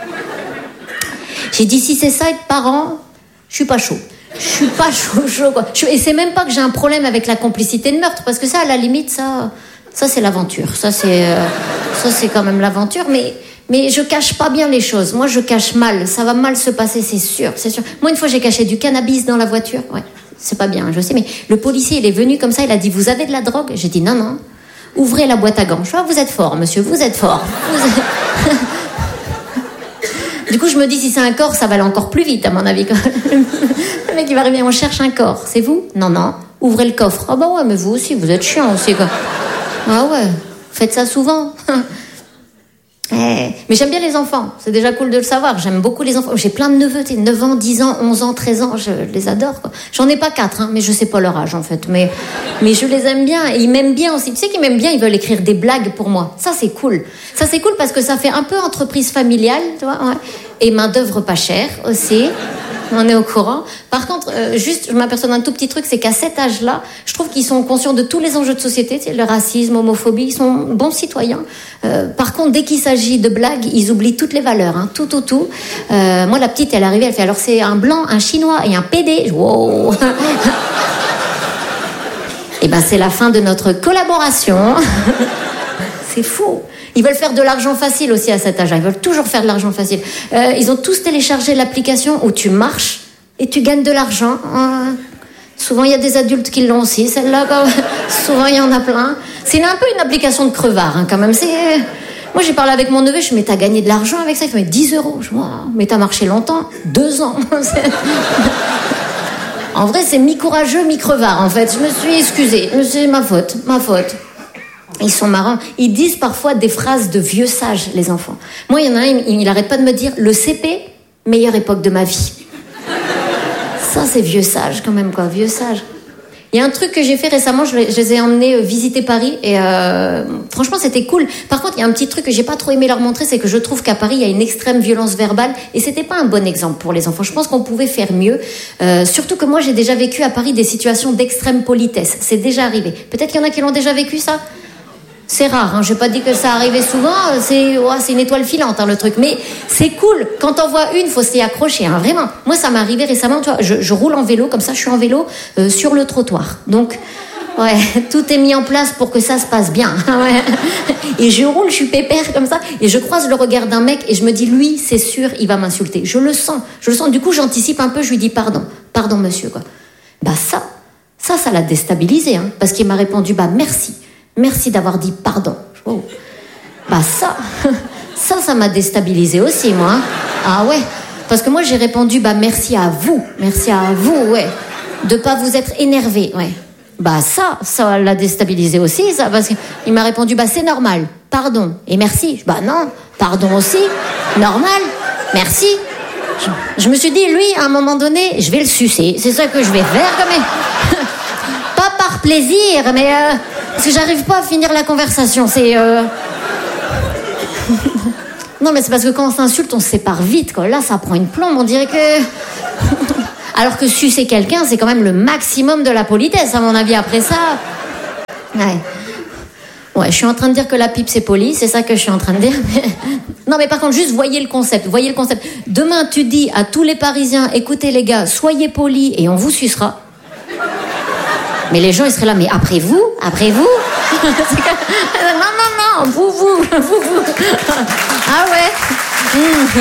J'ai dit, si c'est ça, être parent, je suis pas chaud. Je suis pas chaud, chaud quoi. Je, et c'est même pas que j'ai un problème avec la complicité de meurtre, parce que ça, à la limite, ça, ça c'est l'aventure. Ça c'est, euh, ça c'est quand même l'aventure. Mais, mais je cache pas bien les choses. Moi, je cache mal. Ça va mal se passer, c'est sûr, c'est sûr. Moi, une fois, j'ai caché du cannabis dans la voiture. Ouais, c'est pas bien, je sais. Mais le policier, il est venu comme ça. Il a dit, vous avez de la drogue? J'ai dit, non, non. Ouvrez la boîte à gants. Je vois, vous êtes fort, monsieur. Vous êtes fort. Vous êtes... Du coup, je me dis, si c'est un corps, ça va aller encore plus vite, à mon avis. Le mec, il va arriver, on cherche un corps. C'est vous? Non, non. Ouvrez le coffre. Ah bah ouais, mais vous aussi, vous êtes chiant aussi, quoi. Ah ouais, faites ça souvent. Eh. Mais j'aime bien les enfants, c'est déjà cool de le savoir. J'aime beaucoup les enfants. J'ai plein de neveux, neuf ans, dix ans, onze ans, treize ans, je les adore, quoi. J'en ai pas quatre, hein, mais je sais pas leur âge, en fait. Mais, mais je les aime bien, et ils m'aiment bien aussi. Tu sais qu'ils m'aiment bien, ils veulent écrire des blagues pour moi. Ça, c'est cool. Ça, c'est cool parce que ça fait un peu entreprise familiale, tu vois, ouais. Et main d'œuvre pas chère aussi. On est au courant. Par contre, euh, juste, je m'aperçois d'un tout petit truc, c'est qu'à cet âge-là, je trouve qu'ils sont conscients de tous les enjeux de société, tu sais, le racisme, l'homophobie, ils sont bons citoyens. Euh, par contre, dès qu'il s'agit de blagues, ils oublient toutes les valeurs, hein, tout, tout, tout. Euh, moi, la petite, elle est arrivée, elle fait, alors c'est un blanc, un chinois et un pédé. Wow. Et ben, c'est la fin de notre collaboration. C'est fou. Ils veulent faire de l'argent facile aussi à cet âge-là. Ils veulent toujours faire de l'argent facile. Euh, ils ont tous téléchargé l'application où tu marches et tu gagnes de l'argent. Euh, souvent, il y a des adultes qui l'ont aussi, celle-là. Quand... souvent, il y en a plein. C'est un peu une application de crevard, hein, quand même. C'est... Moi, j'ai parlé avec mon neveu, je me dis, mais t'as gagné de l'argent avec ça? Il fait, mais dix euros. Je dis, mais t'as marché longtemps? Deux ans. En vrai, c'est mi-courageux, mi-crevard, en fait. Je me suis excusée. C'est ma faute, ma faute. Ils sont marrants. Ils disent parfois des phrases de vieux sages, les enfants. Moi, il y en a un, il, il arrête pas de me dire, le C P, meilleure époque de ma vie. Ça, c'est vieux sage, quand même, quoi. Vieux sage. Il y a un truc que j'ai fait récemment, je les, je les ai emmenés visiter Paris, et euh, franchement, c'était cool. Par contre, il y a un petit truc que j'ai pas trop aimé leur montrer, c'est que je trouve qu'à Paris, il y a une extrême violence verbale, et c'était pas un bon exemple pour les enfants. Je pense qu'on pouvait faire mieux. Euh, surtout que moi, j'ai déjà vécu à Paris des situations d'extrême politesse. C'est déjà arrivé. Peut-être qu'il y en a qui l'ont déjà vécu, ça? C'est rare, hein. Je n'ai pas dit que ça arrivait souvent, c'est, oh, c'est une étoile filante, hein, le truc. Mais c'est cool, quand t'en vois une, faut s'y accrocher, hein, vraiment. Moi, ça m'est arrivé récemment, tu vois, je, je roule en vélo, comme ça, je suis en vélo euh, sur le trottoir. Donc, ouais, tout est mis en place pour que ça se passe bien. Ouais. Et je roule, je suis pépère comme ça, et je croise le regard d'un mec, et je me dis, lui, c'est sûr, il va m'insulter. Je le sens, je le sens. Du coup, j'anticipe un peu, je lui dis, pardon, pardon, monsieur, quoi. Bah ça, ça, ça l'a déstabilisé, hein, parce qu'il m'a répondu, bah merci. Merci d'avoir dit pardon. Oh. Bah ça, ça, ça m'a déstabilisé aussi, moi. Ah ouais, parce que moi, j'ai répondu, bah merci à vous. Merci à vous, ouais. De pas vous être énervé, ouais. Bah ça, ça l'a déstabilisé aussi, ça, parce qu'il m'a répondu, bah c'est normal, pardon, et merci. Bah non, pardon aussi, normal, merci. Je, je me suis dit, lui, à un moment donné, je vais le sucer. C'est ça que je vais faire, quand même. par plaisir, mais euh, parce que j'arrive pas à finir la conversation. C'est euh... non, mais c'est parce que quand on s'insulte, on se sépare vite. Quoi. Là, ça prend une plombe. On dirait que alors que sucer quelqu'un, c'est quand même le maximum de la politesse, à mon avis. Après ça, ouais. Ouais, je suis en train de dire que la pipe c'est poli, c'est ça que je suis en train de dire. Non, mais par contre, juste voyez le concept, voyez le concept. Demain, tu dis à tous les Parisiens, écoutez les gars, soyez polis et on vous sucera. Mais les gens, ils seraient là, mais après vous, après vous. Non, non, non, vous, vous, vous, vous. Ah ouais. Mmh.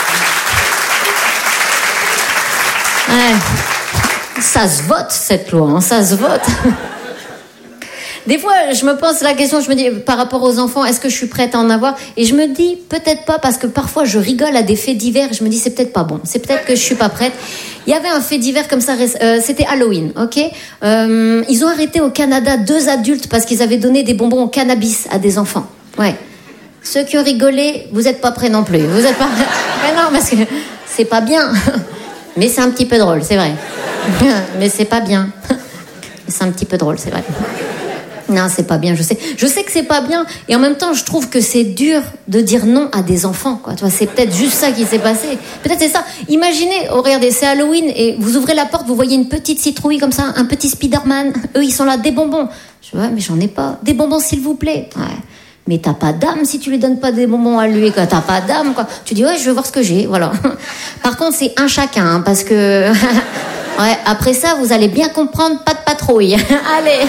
Ouais. Ça se vote cette loi, hein, ça se vote. Des fois, je me pose la question, je me dis, par rapport aux enfants, est-ce que je suis prête à en avoir ? Et je me dis, peut-être pas, parce que parfois, je rigole à des faits divers, et je me dis, c'est peut-être pas bon, c'est peut-être que je suis pas prête. Il y avait un fait divers comme ça, euh, c'était Halloween, ok ? euh, Ils ont arrêté au Canada deux adultes parce qu'ils avaient donné des bonbons au cannabis à des enfants. Ouais. Ceux qui ont rigolé, vous êtes pas prêts non plus. Vous êtes pas... Mais non, parce que c'est pas bien. Mais c'est un petit peu drôle, c'est vrai. Mais c'est pas bien. C'est un petit peu drôle, c'est vrai. Non, c'est pas bien, je sais. Je sais que c'est pas bien, et en même temps, je trouve que c'est dur de dire non à des enfants, quoi. Tu vois, c'est peut-être juste ça qui s'est passé. Peut-être c'est ça. Imaginez, oh, regardez, c'est Halloween, et vous ouvrez la porte, vous voyez une petite citrouille comme ça, un petit Spider-Man. Eux, ils sont là, des bonbons. Je vois, mais j'en ai pas. Des bonbons, s'il vous plaît. Ouais. Mais t'as pas d'âme si tu lui donnes pas des bonbons à lui, quoi. T'as pas d'âme, quoi. Tu dis, ouais, je veux voir ce que j'ai, voilà. Par contre, c'est un chacun, hein, parce que... Ouais, après ça, vous allez bien comprendre, pas de patrouille. Allez.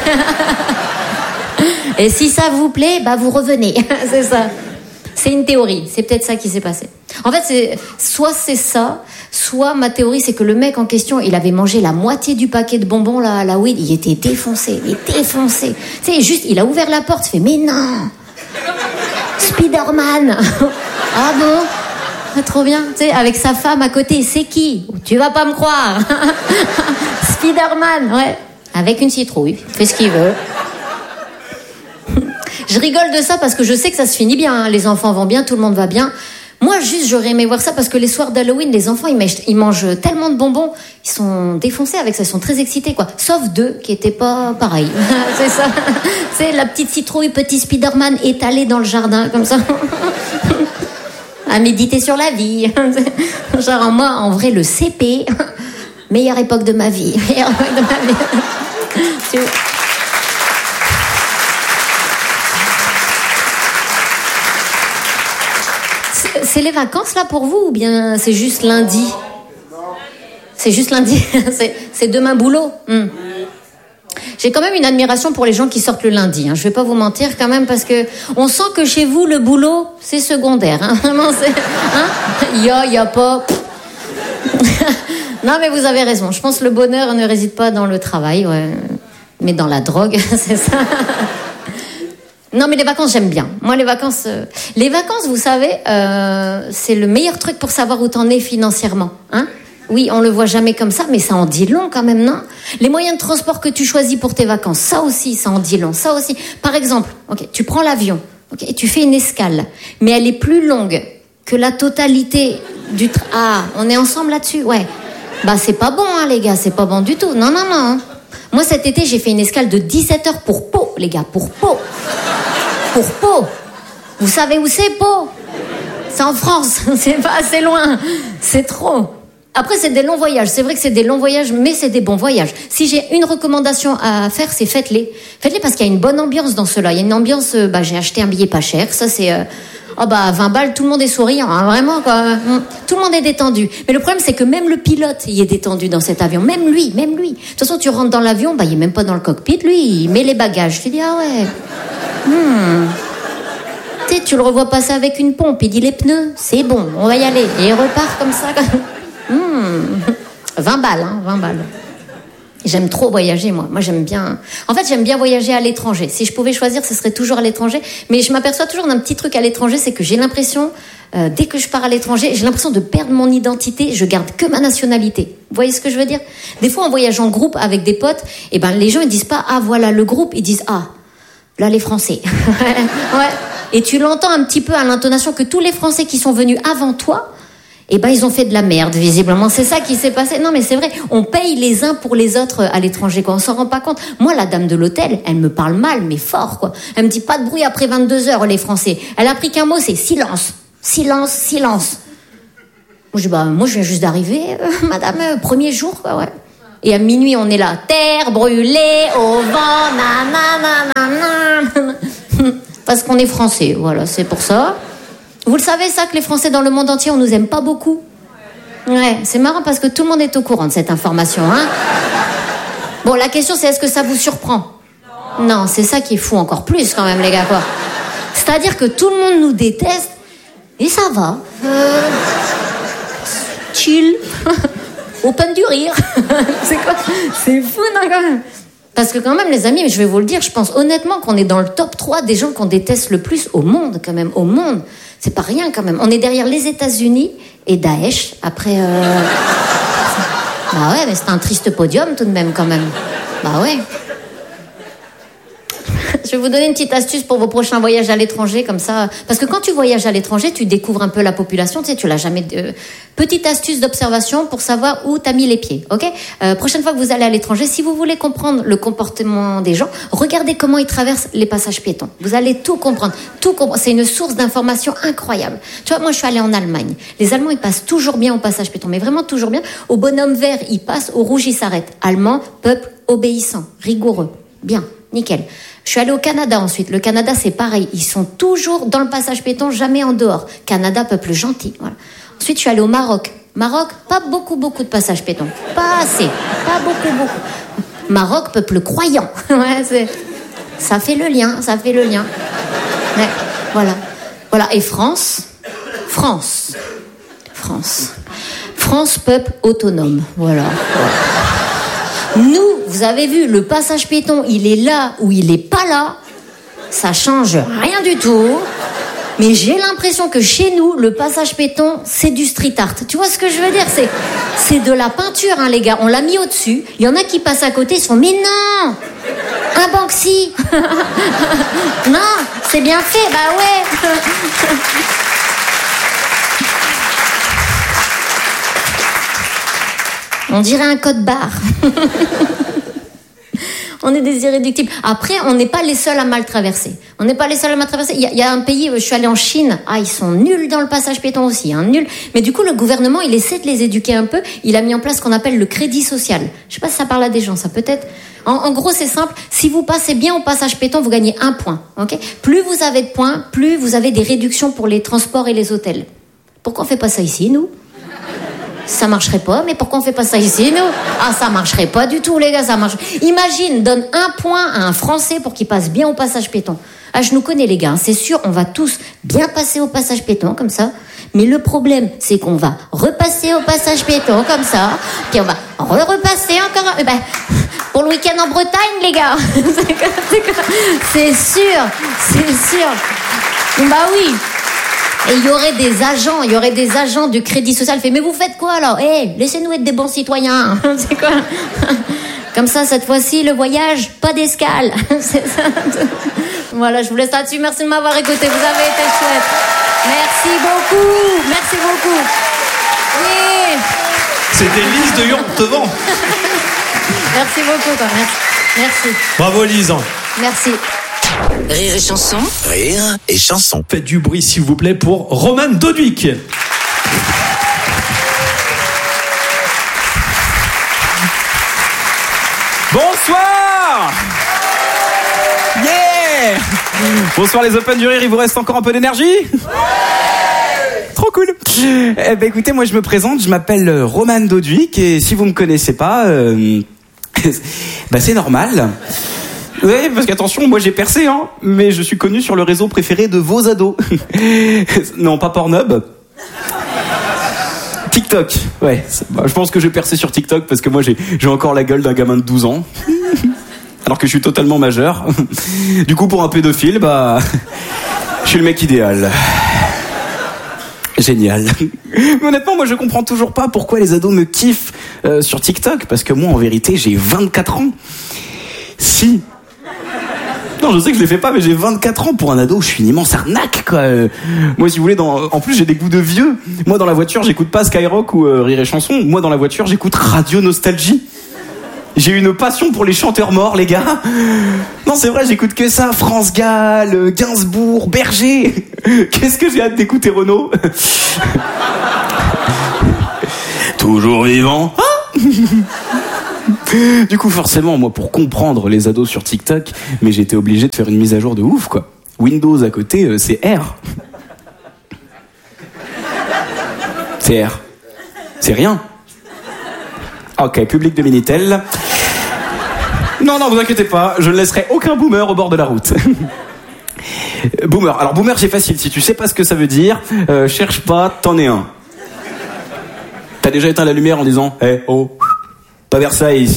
Et si ça vous plaît, bah vous revenez. C'est ça. C'est une théorie. C'est peut-être ça qui s'est passé. En fait, c'est soit c'est ça, soit ma théorie, c'est que le mec en question, il avait mangé la moitié du paquet de bonbons là à la weed. Il était défoncé, il était défoncé. Tu sais, juste, il a ouvert la porte, il fait mais non, Spider-Man. Ah bon? Trop bien. Tu sais, avec sa femme à côté, c'est qui? Tu vas pas me croire. Spider-Man, ouais. Avec une citrouille, fait ce qu'il veut. Je rigole de ça parce que je sais que ça se finit bien, hein. Les enfants vont bien, tout le monde va bien. Moi, juste, j'aurais aimé voir ça parce que les soirs d'Halloween, les enfants, ils mangent, ils mangent tellement de bonbons, ils sont défoncés avec ça, ils sont très excités, quoi. Sauf deux qui étaient pas pareils. C'est ça. C'est la petite citrouille, petit Spider-Man étalé dans le jardin, comme ça. À méditer sur la vie. Genre, moi, en vrai, le C P, meilleure époque de ma vie. Meilleure époque de ma vie. Tu... C'est les vacances là pour vous ou bien c'est juste lundi? C'est juste lundi. c'est, c'est demain boulot. Hmm. J'ai quand même une admiration pour les gens qui sortent le lundi. Hein. Je vais pas vous mentir quand même parce que on sent que chez vous le boulot c'est secondaire. Hein. Vraiment, c'est. Hein? Y a, y a pas. Non mais vous avez raison. Je pense que le bonheur ne réside pas dans le travail, ouais, mais dans la drogue. C'est ça. Non, mais les vacances, j'aime bien. Moi, les vacances... Euh... Les vacances, vous savez, euh, c'est le meilleur truc pour savoir où t'en es financièrement. Hein ? Oui, on le voit jamais comme ça, mais ça en dit long quand même, non ? Les moyens de transport que tu choisis pour tes vacances, ça aussi, ça en dit long. Ça aussi. Par exemple, okay, tu prends l'avion, okay, et tu fais une escale, mais elle est plus longue que la totalité du... Tra- ah, on est ensemble là-dessus ? Ouais. Bah, c'est pas bon, hein, les gars, c'est pas bon du tout. Non, non, non. Moi, cet été, j'ai fait une escale de dix-sept heures pour Pau, les gars, pour Pau. Pour Pau. Vous savez où c'est Pau? C'est en France, c'est pas assez loin. C'est trop. Après, c'est des longs voyages. C'est vrai que c'est des longs voyages, mais c'est des bons voyages. Si j'ai une recommandation à faire, c'est faites-les. Faites-les parce qu'il y a une bonne ambiance dans cela. Il y a une ambiance, bah, j'ai acheté un billet pas cher. Ça, c'est... Euh... Oh bah, vingt balles, tout le monde est souriant, hein, vraiment, quoi. Tout le monde est détendu. Mais le problème, c'est que même le pilote, il est détendu dans cet avion. Même lui, même lui. De toute façon, tu rentres dans l'avion, bah, il est même pas dans le cockpit, lui, il met les bagages. Tu dis, ah ouais. Hmm. Tu sais, tu le revois passer avec une pompe, il dit les pneus, c'est bon, on va y aller. Et il repart comme ça. Hmm. vingt balles, hein, vingt balles. J'aime trop voyager, moi. Moi, j'aime bien... En fait, j'aime bien voyager à l'étranger. Si je pouvais choisir, ce serait toujours à l'étranger. Mais je m'aperçois toujours d'un petit truc à l'étranger, c'est que j'ai l'impression, euh, dès que je pars à l'étranger, j'ai l'impression de perdre mon identité. Je garde que ma nationalité. Vous voyez ce que je veux dire? Des fois, en voyage en groupe avec des potes, eh ben, les gens, ils disent pas, ah, voilà le groupe. Ils disent, ah, là, les Français. Ouais. Et tu l'entends un petit peu à l'intonation que tous les Français qui sont venus avant toi, Eh ben, ils ont fait de la merde, visiblement. C'est ça qui s'est passé. Non, mais c'est vrai. On paye les uns pour les autres à l'étranger, quoi. On s'en rend pas compte. Moi, la dame de l'hôtel, elle me parle mal, mais fort, quoi. Elle me dit pas de bruit après vingt-deux heures, les Français. Elle a appris qu'un mot, c'est silence. Silence, silence. Moi, je dis, bah, moi, je viens juste d'arriver, euh, madame, euh, premier jour, quoi, ouais. Et à minuit, on est là. Terre brûlée au vent, nanana. Parce qu'on est français, voilà, c'est pour ça. Vous le savez, ça, que les Français dans le monde entier, on nous aime pas beaucoup? Ouais, c'est marrant parce que tout le monde est au courant de cette information, hein. Bon, la question, c'est est-ce que ça vous surprend? Non, non, c'est ça qui est fou encore plus, quand même, les gars, quoi. C'est-à-dire que tout le monde nous déteste, et ça va. Euh... Chill. Open du rire. C'est quoi? C'est fou, non, quand même. Parce que quand même, les amis, je vais vous le dire, je pense honnêtement qu'on est dans le top trois des gens qu'on déteste le plus au monde, quand même, au monde. C'est pas rien, quand même. On est derrière les États-Unis et Daesh. Après, euh... bah ouais, mais c'est un triste podium, tout de même, quand même. Bah ouais. Je vais vous donner une petite astuce pour vos prochains voyages à l'étranger, comme ça. Parce que quand tu voyages à l'étranger, tu découvres un peu la population, tu sais, tu l'as jamais... Euh... Petite astuce d'observation pour savoir où t'as mis les pieds, ok? euh, Prochaine fois que vous allez à l'étranger, si vous voulez comprendre le comportement des gens, regardez comment ils traversent les passages piétons. Vous allez tout comprendre, tout comprendre. C'est une source d'information incroyable. Tu vois, moi, je suis allée en Allemagne. Les Allemands, ils passent toujours bien au passage piéton, mais vraiment toujours bien. Au bonhomme vert, ils passent, au rouge, ils s'arrêtent. Allemand, peuple obéissant, rigoureux. Bien, nickel. Je suis allée au Canada ensuite. Le Canada, c'est pareil. Ils sont toujours dans le passage piéton, jamais en dehors. Canada, peuple gentil. Voilà. Ensuite, je suis allée au Maroc. Maroc, pas beaucoup, beaucoup de passages piétons. Pas assez. Pas beaucoup, beaucoup. Maroc, peuple croyant. Ouais, c'est... Ça fait le lien, ça fait le lien. Ouais, voilà. Voilà. Et France, France, France. France, peuple autonome. Voilà. Nous, vous avez vu, le passage piéton, il est là ou il est pas là. Ça change rien du tout. Mais j'ai l'impression que chez nous, le passage piéton, c'est du street art. Tu vois ce que je veux dire? C'est, c'est de la peinture, hein, les gars. On l'a mis au-dessus. Il y en a qui passent à côté, ils se font, mais non! Un Banksy! Non, c'est bien fait, bah ouais! On dirait un code barre. On est des irréductibles. Après, on n'est pas les seuls à mal traverser. On n'est pas les seuls à mal traverser. Il y, y a un pays, je suis allée en Chine. Ah, ils sont nuls dans le passage piéton aussi, hein, nuls. Mais du coup, le gouvernement, il essaie de les éduquer un peu. Il a mis en place ce qu'on appelle le crédit social. Je sais pas si ça parle à des gens, ça peut-être. En, en gros, c'est simple. Si vous passez bien au passage piéton, vous gagnez un point. Ok ? Plus vous avez de points, plus vous avez des réductions pour les transports et les hôtels. Pourquoi on fait pas ça ici, nous ? Ça marcherait pas, mais pourquoi on fait pas ça ici, nous? Ah, ça marcherait pas du tout, les gars, ça marche. Imagine, donne un point à un Français pour qu'il passe bien au passage piéton. Ah, je nous connais, les gars, hein, c'est sûr, on va tous bien passer au passage piéton, comme ça. Mais le problème, c'est qu'on va repasser au passage piéton, comme ça. Puis on va re-repasser encore. Eh ben, pour le week-end en Bretagne, les gars. C'est sûr, c'est sûr. Bah oui. Et il y aurait des agents, il y aurait des agents du crédit social. Fait, mais vous faites quoi alors? Eh, hey, laissez-nous être des bons citoyens. C'est quoi? Comme ça, cette fois-ci, le voyage, pas d'escale. C'est ça. Voilà, je vous laisse là-dessus. Merci de m'avoir écouté. Vous avez été chouette. Merci beaucoup. Merci beaucoup. Oui. C'était Lise de Yontevant. Merci beaucoup. Quoi. Merci. Merci. Bravo Lise. Merci. Rire et chanson. Rire et chanson. Faites du bruit s'il vous plaît pour Roman Doduic. Bonsoir. Yeah. Bonsoir les Open du Rire, il vous reste encore un peu d'énergie? Ouais. Trop cool. Eh ben écoutez, moi je me présente, je m'appelle Roman Doduic et si vous me connaissez pas, euh, bah c'est normal. Ouais, parce qu'attention, moi j'ai percé, hein, mais je suis connu sur le réseau préféré de vos ados. Non, pas Pornhub. TikTok, ouais. Bah, je pense que j'ai percé sur TikTok parce que moi j'ai, j'ai encore la gueule d'un gamin de douze ans. Alors que je suis totalement majeur. Du coup, pour un pédophile, bah, je suis le mec idéal. Génial. Mais honnêtement, moi je comprends toujours pas pourquoi les ados me kiffent euh, sur TikTok, parce que moi en vérité j'ai vingt-quatre ans. Si. Non, je sais que je les fais pas, mais j'ai vingt-quatre ans pour un ado, je suis une immense arnaque, quoi. Euh, moi, si vous voulez, dans... en plus, j'ai des goûts de vieux. Moi, dans la voiture, j'écoute pas Skyrock ou euh, Rire et Chanson. Moi, dans la voiture, j'écoute Radio Nostalgie. J'ai une passion pour les chanteurs morts, les gars. Non, c'est vrai, j'écoute que ça. France Gall, Gainsbourg, Berger. Qu'est-ce que j'ai hâte d'écouter Renaud. Toujours vivant. Ah du coup, forcément, moi, pour comprendre les ados sur TikTok, mais j'étais obligé de faire une mise à jour de ouf, quoi. Windows à côté, euh, c'est R. C'est R. C'est rien. Ok, public de Minitel. Non, non, vous inquiétez pas, je ne laisserai aucun boomer au bord de la route. Boomer. Alors, boomer, c'est facile. Si tu sais pas ce que ça veut dire, euh, cherche pas, t'en es un. T'as déjà éteint la lumière en disant « Eh, hey, oh, pas Versailles ici. »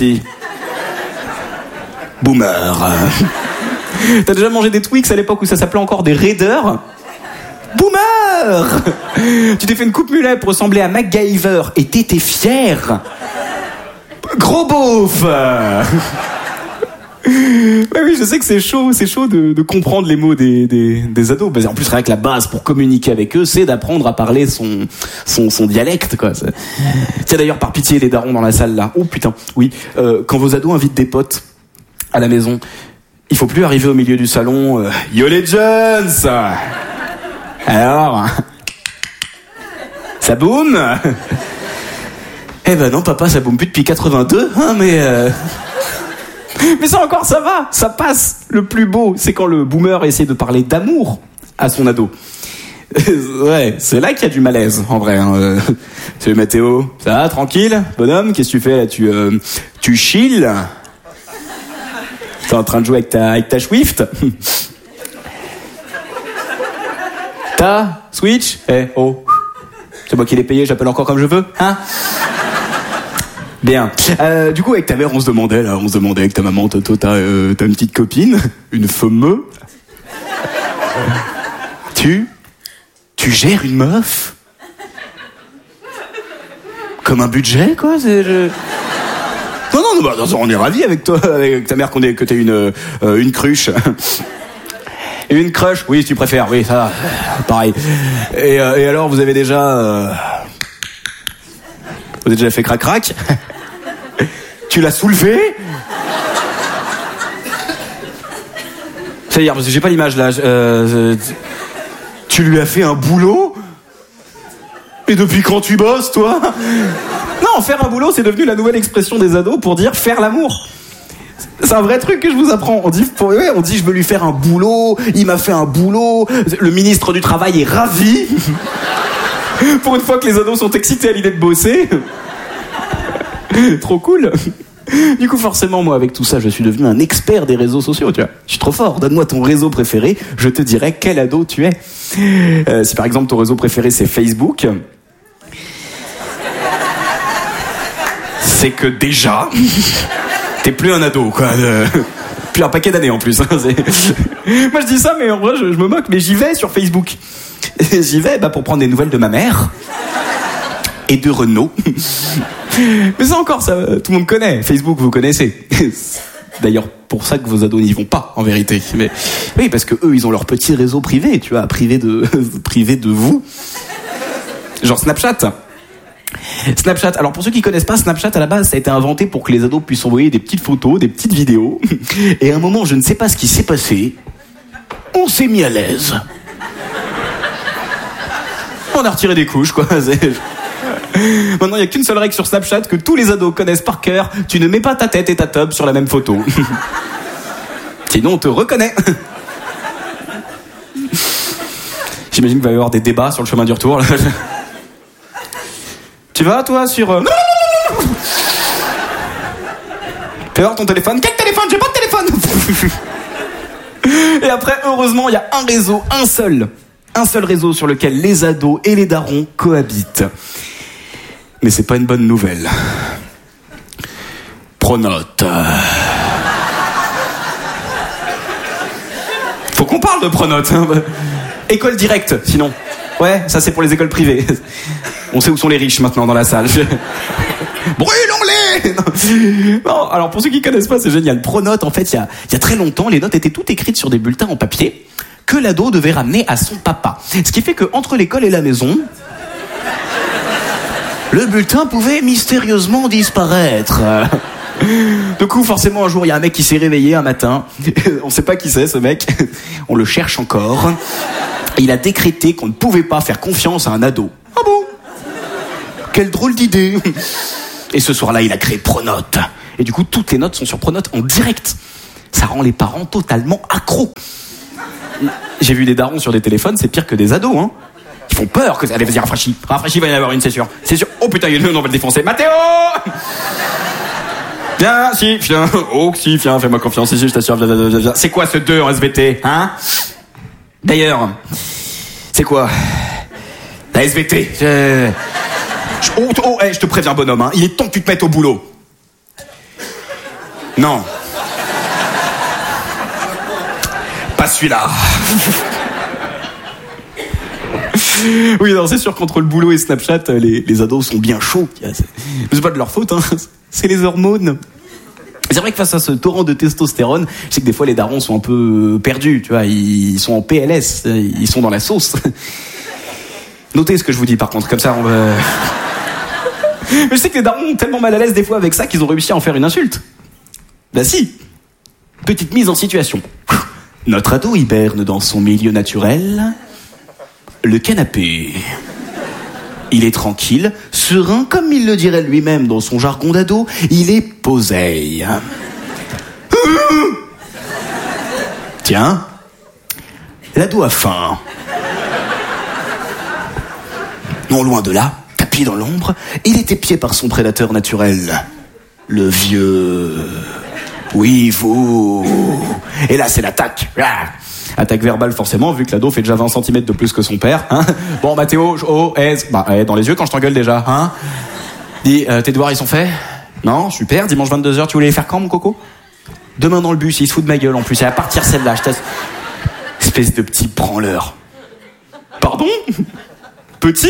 Boomer. T'as déjà mangé des Twix à l'époque où ça s'appelait encore des Raiders? Boomer. Tu t'es fait une coupe mulet pour ressembler à MacGyver et t'étais fier. Gros beauf. Bah oui, je sais que c'est chaud, c'est chaud de, de comprendre les mots des, des, des ados. En plus, rien que la base pour communiquer avec eux, c'est d'apprendre à parler son, son, son dialecte, quoi. Tiens, d'ailleurs, par pitié, les darons dans la salle, là. Oh putain, oui. Euh, quand vos ados invitent des potes à la maison, il faut plus arriver au milieu du salon. Euh, Yo les jeunes. Alors, ça boum. Eh ben non, papa, ça boum plus depuis quatre-vingt-deux, hein, mais... Euh... Mais ça encore, ça va, ça passe. Le plus beau, c'est quand le boomer essaie de parler d'amour à son ado. Ouais, c'est là qu'il y a du malaise, en vrai. Hein. Salut Mathéo, ça va, tranquille? Bonhomme, qu'est-ce que tu fais là? Tu, euh, tu chill? T'es en train de jouer avec ta, avec ta Swift? Ta Switch? Eh, oh. C'est moi qui l'ai payé, j'appelle encore comme je veux, hein? Bien. Euh, du coup, avec ta mère, on se demandait, là, on se demandait avec ta maman, Toto, t'as, euh, t'as une petite copine, une fameuse. Tu, tu gères une meuf comme un budget, quoi. C'est, je... Non, non, non, bah, on est ravis avec toi, avec ta mère, qu'on est, que t'es une, euh, une cruche. Une crush, oui, si tu préfères, oui, ça va, pareil. Et, euh, et alors, vous avez déjà, euh... vous avez déjà fait crac-crac? Tu l'as soulevé? C'est-à-dire, parce que j'ai pas l'image là. Euh, tu lui as fait un boulot? Et depuis quand tu bosses, toi? Non, faire un boulot, c'est devenu la nouvelle expression des ados pour dire faire l'amour. C'est un vrai truc que je vous apprends. On dit, pour, ouais, on dit, je veux lui faire un boulot. Il m'a fait un boulot. Le ministre du Travail est ravi. Pour une fois que les ados sont excités à l'idée de bosser. Trop cool. Du coup, forcément, moi, avec tout ça, je suis devenu un expert des réseaux sociaux, tu vois. Je suis trop fort. Donne-moi ton réseau préféré, je te dirai quel ado tu es. Euh, si par exemple ton réseau préféré c'est Facebook, c'est que déjà, t'es plus un ado, quoi. Euh, plus un paquet d'années en plus. Hein, c'est... Moi, je dis ça, mais en vrai, je, je me moque. Mais j'y vais sur Facebook. J'y vais bah, pour prendre des nouvelles de ma mère et de Renaud. Mais ça encore, ça, tout le monde connaît. Facebook, vous connaissez. D'ailleurs, pour ça que vos ados n'y vont pas, en vérité. Mais oui, parce que eux, ils ont leur petit réseau privé, tu vois, privé de, privé de vous. Genre Snapchat. Snapchat. Alors pour ceux qui connaissent pas, Snapchat à la base, ça a été inventé pour que les ados puissent envoyer des petites photos, des petites vidéos. Et à un moment, je ne sais pas ce qui s'est passé. On s'est mis à l'aise. On a retiré des couches, quoi. C'est... Maintenant, il n'y a qu'une seule règle sur Snapchat que tous les ados connaissent par cœur. Tu ne mets pas ta tête et ta tub sur la même photo. Sinon, on te reconnaît. J'imagine qu'il va y avoir des débats sur le chemin du retour. Là. Tu vas, toi, sur... Euh... Fais voir ton téléphone. Quel téléphone? J'ai pas de téléphone. Et après, heureusement, il y a un réseau, un seul. Un seul réseau sur lequel les ados et les darons cohabitent. Mais c'est pas une bonne nouvelle. Pronote. Faut qu'on parle de Pronote. Hein. École directe, sinon. Ouais, ça c'est pour les écoles privées. On sait où sont les riches maintenant dans la salle. Brûlons-les! Ouais. Non. Non, alors pour ceux qui connaissent pas, c'est génial. Pronote, en fait, il y a, il y a très longtemps, les notes étaient toutes écrites sur des bulletins en papier que l'ado devait ramener à son papa. Ce qui fait que entre l'école et la maison, le bulletin pouvait mystérieusement disparaître. Du coup, forcément, un jour, il y a un mec qui s'est réveillé un matin. On sait pas qui c'est, ce mec. On le cherche encore. Et il a décrété qu'on ne pouvait pas faire confiance à un ado. Ah bon? Quelle drôle d'idée. Et ce soir-là, il a créé Pronote. Et du coup, toutes les notes sont sur Pronote en direct. Ça rend les parents totalement accros. J'ai vu des darons sur des téléphones, c'est pire que des ados, hein. Ils font peur que... Allez, vas-y, rafraîchis. Rafraîchis, il va y en avoir une, c'est sûr. C'est sûr. Oh putain, il y a une, on va le défoncer. Mathéo! Viens, si, viens. Oh, si, viens, fais-moi confiance. Si, je t'assure, viens, viens, viens. C'est quoi ce deux en S V T, hein? D'ailleurs, c'est quoi? La S V T. Je... Je... Oh, oh hey, je te préviens, bonhomme, hein. Il est temps que tu te mettes au boulot. Non. Pas celui-là. Oui, non, c'est sûr qu'entre le boulot et Snapchat, les, les ados sont bien chauds. C'est pas de leur faute, hein. C'est les hormones. C'est vrai que face à ce torrent de testostérone, je sais que des fois les darons sont un peu perdus, tu vois, ils sont en P L S, ils sont dans la sauce. Notez ce que je vous dis par contre, comme ça on va... Mais je sais que les darons ont tellement mal à l'aise des fois avec ça qu'ils ont réussi à en faire une insulte. Bah si. Petite mise en situation. Notre ado hiberne dans son milieu naturel, le canapé. Il est tranquille, serein, comme il le dirait lui-même dans son jargon d'ado, il est poseille. Tiens, l'ado a faim. Non loin de là, tapis dans l'ombre, il est épié par son prédateur naturel, le vieux. Oui, vous. Et là, c'est l'attaque. Attaque verbale forcément, vu que l'ado fait déjà vingt centimètres de plus que son père. Hein. Bon, Mathéo, oh, est, bah, eh, dans les yeux quand je t'engueule déjà. Hein. Dis, euh, tes devoirs ils sont faits? Non, super. Dimanche vingt-deux heures, tu voulais les faire quand, mon coco? Demain dans le bus, il se fout de ma gueule en plus. Et à partir celle-là, je t'assure. Espèce de petit branleur. Pardon? Petit?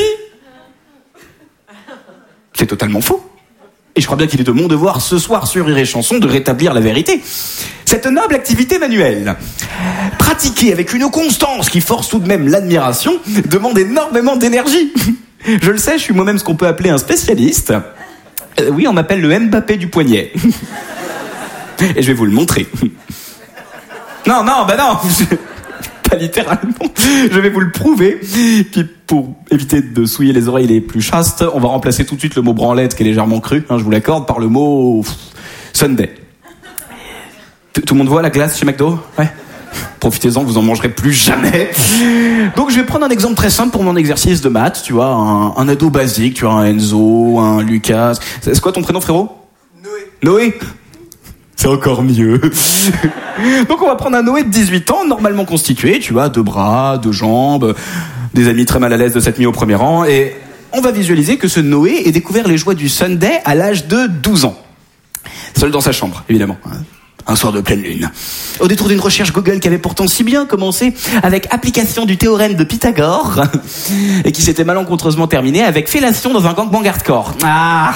C'est totalement faux. Et je crois bien qu'il est de mon devoir ce soir sur Rire et Chanson de rétablir la vérité. Cette noble activité manuelle, pratiquée avec une constance qui force tout de même l'admiration, demande énormément d'énergie. Je le sais, je suis moi-même ce qu'on peut appeler un spécialiste. Euh, oui, on m'appelle le Mbappé du poignet. Et je vais vous le montrer. Non, non, bah non. Pas littéralement. Je vais vous le prouver. Puis pour éviter de souiller les oreilles les plus chastes, on va remplacer tout de suite le mot branlette qui est légèrement cru, hein, je vous l'accorde, par le mot Sunday. Tout le monde voit la glace chez McDo? Ouais. Profitez-en, vous en mangerez plus jamais. Donc je vais prendre un exemple très simple pour mon exercice de maths, tu vois, un, un ado basique, tu vois, un Enzo, un Lucas. C'est quoi ton prénom, frérot? Noé. Noé? C'est encore mieux. Donc on va prendre un Noé de dix-huit ans, normalement constitué, tu vois, deux bras, deux jambes, des amis très mal à l'aise de s'être mis au premier rang, et on va visualiser que ce Noé ait découvert les joies du Sunday à l'âge de douze ans. Seul dans sa chambre, évidemment. Un soir de pleine lune. Au détour d'une recherche Google qui avait pourtant si bien commencé avec application du théorème de Pythagore, et qui s'était malencontreusement terminée avec fellation dans un gangbang hardcore. Ah!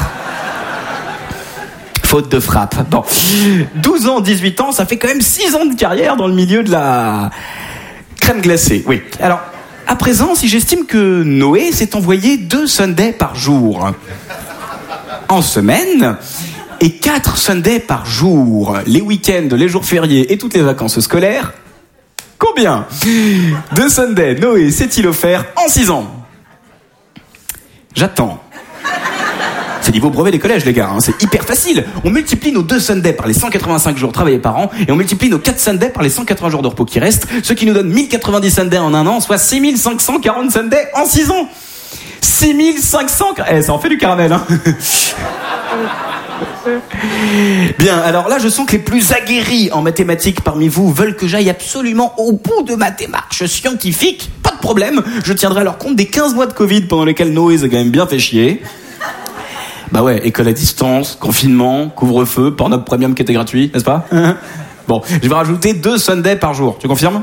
Faute de frappe. Bon. douze ans, dix-huit ans, ça fait quand même six ans de carrière dans le milieu de la crème glacée. Oui. Alors, à présent, si j'estime que Noé s'est envoyé deux Sundays par jour en semaine et quatre Sundays par jour, les week-ends, les jours fériés et toutes les vacances scolaires, combien de Sundays Noé s'est-il offert en six ans? J'attends. C'est niveau brevet des collèges, les gars, hein. C'est hyper facile. On multiplie nos deux Sundays par les cent quatre-vingt-cinq jours travaillés par an, et on multiplie nos quatre Sundays par les cent quatre-vingts jours de repos qui restent, ce qui nous donne mille quatre-vingt-dix Sundays en un an, soit six mille cinq cent quarante Sundays en six ans. six mille cinq cents... Eh, ça en fait du caramel, hein. Bien, alors là, je sens que les plus aguerris en mathématiques parmi vous veulent que j'aille absolument au bout de ma démarche scientifique. Pas de problème, je tiendrai alors compte des quinze mois de Covid pendant lesquels Noé s'est quand même bien fait chier. Bah ouais, école à distance, confinement, couvre-feu, Pornhub Premium qui était gratuit, n'est-ce pas? Bon, je vais rajouter deux Sundays par jour, tu confirmes?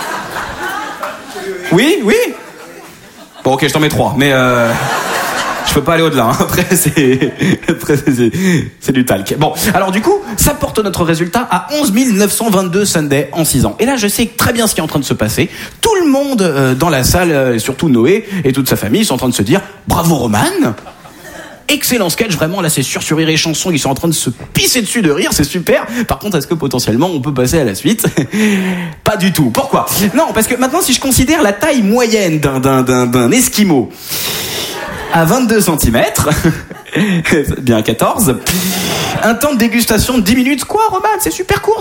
Oui, oui. Bon, ok, je t'en mets trois, mais euh... je peux pas aller au-delà. Hein. Après, c'est, après c'est, c'est du talc. Bon, alors du coup, ça porte notre résultat à onze mille neuf cent vingt-deux Sunday en six ans. Et là, je sais très bien ce qui est en train de se passer. Tout le monde euh, dans la salle, euh, surtout Noé et toute sa famille, sont en train de se dire « Bravo Roman !» Excellent sketch, vraiment, là c'est sûr, sur Rire et Chanson, ils sont en train de se pisser dessus de rire, c'est super. Par contre, est-ce que potentiellement on peut passer à la suite? Pas du tout. Pourquoi? Non, parce que maintenant, si je considère la taille moyenne d'un, d'un, d'un, d'un esquimau à vingt-deux centimètres, bien quatorze, un temps de dégustation de dix minutes, quoi, Roman? C'est super court,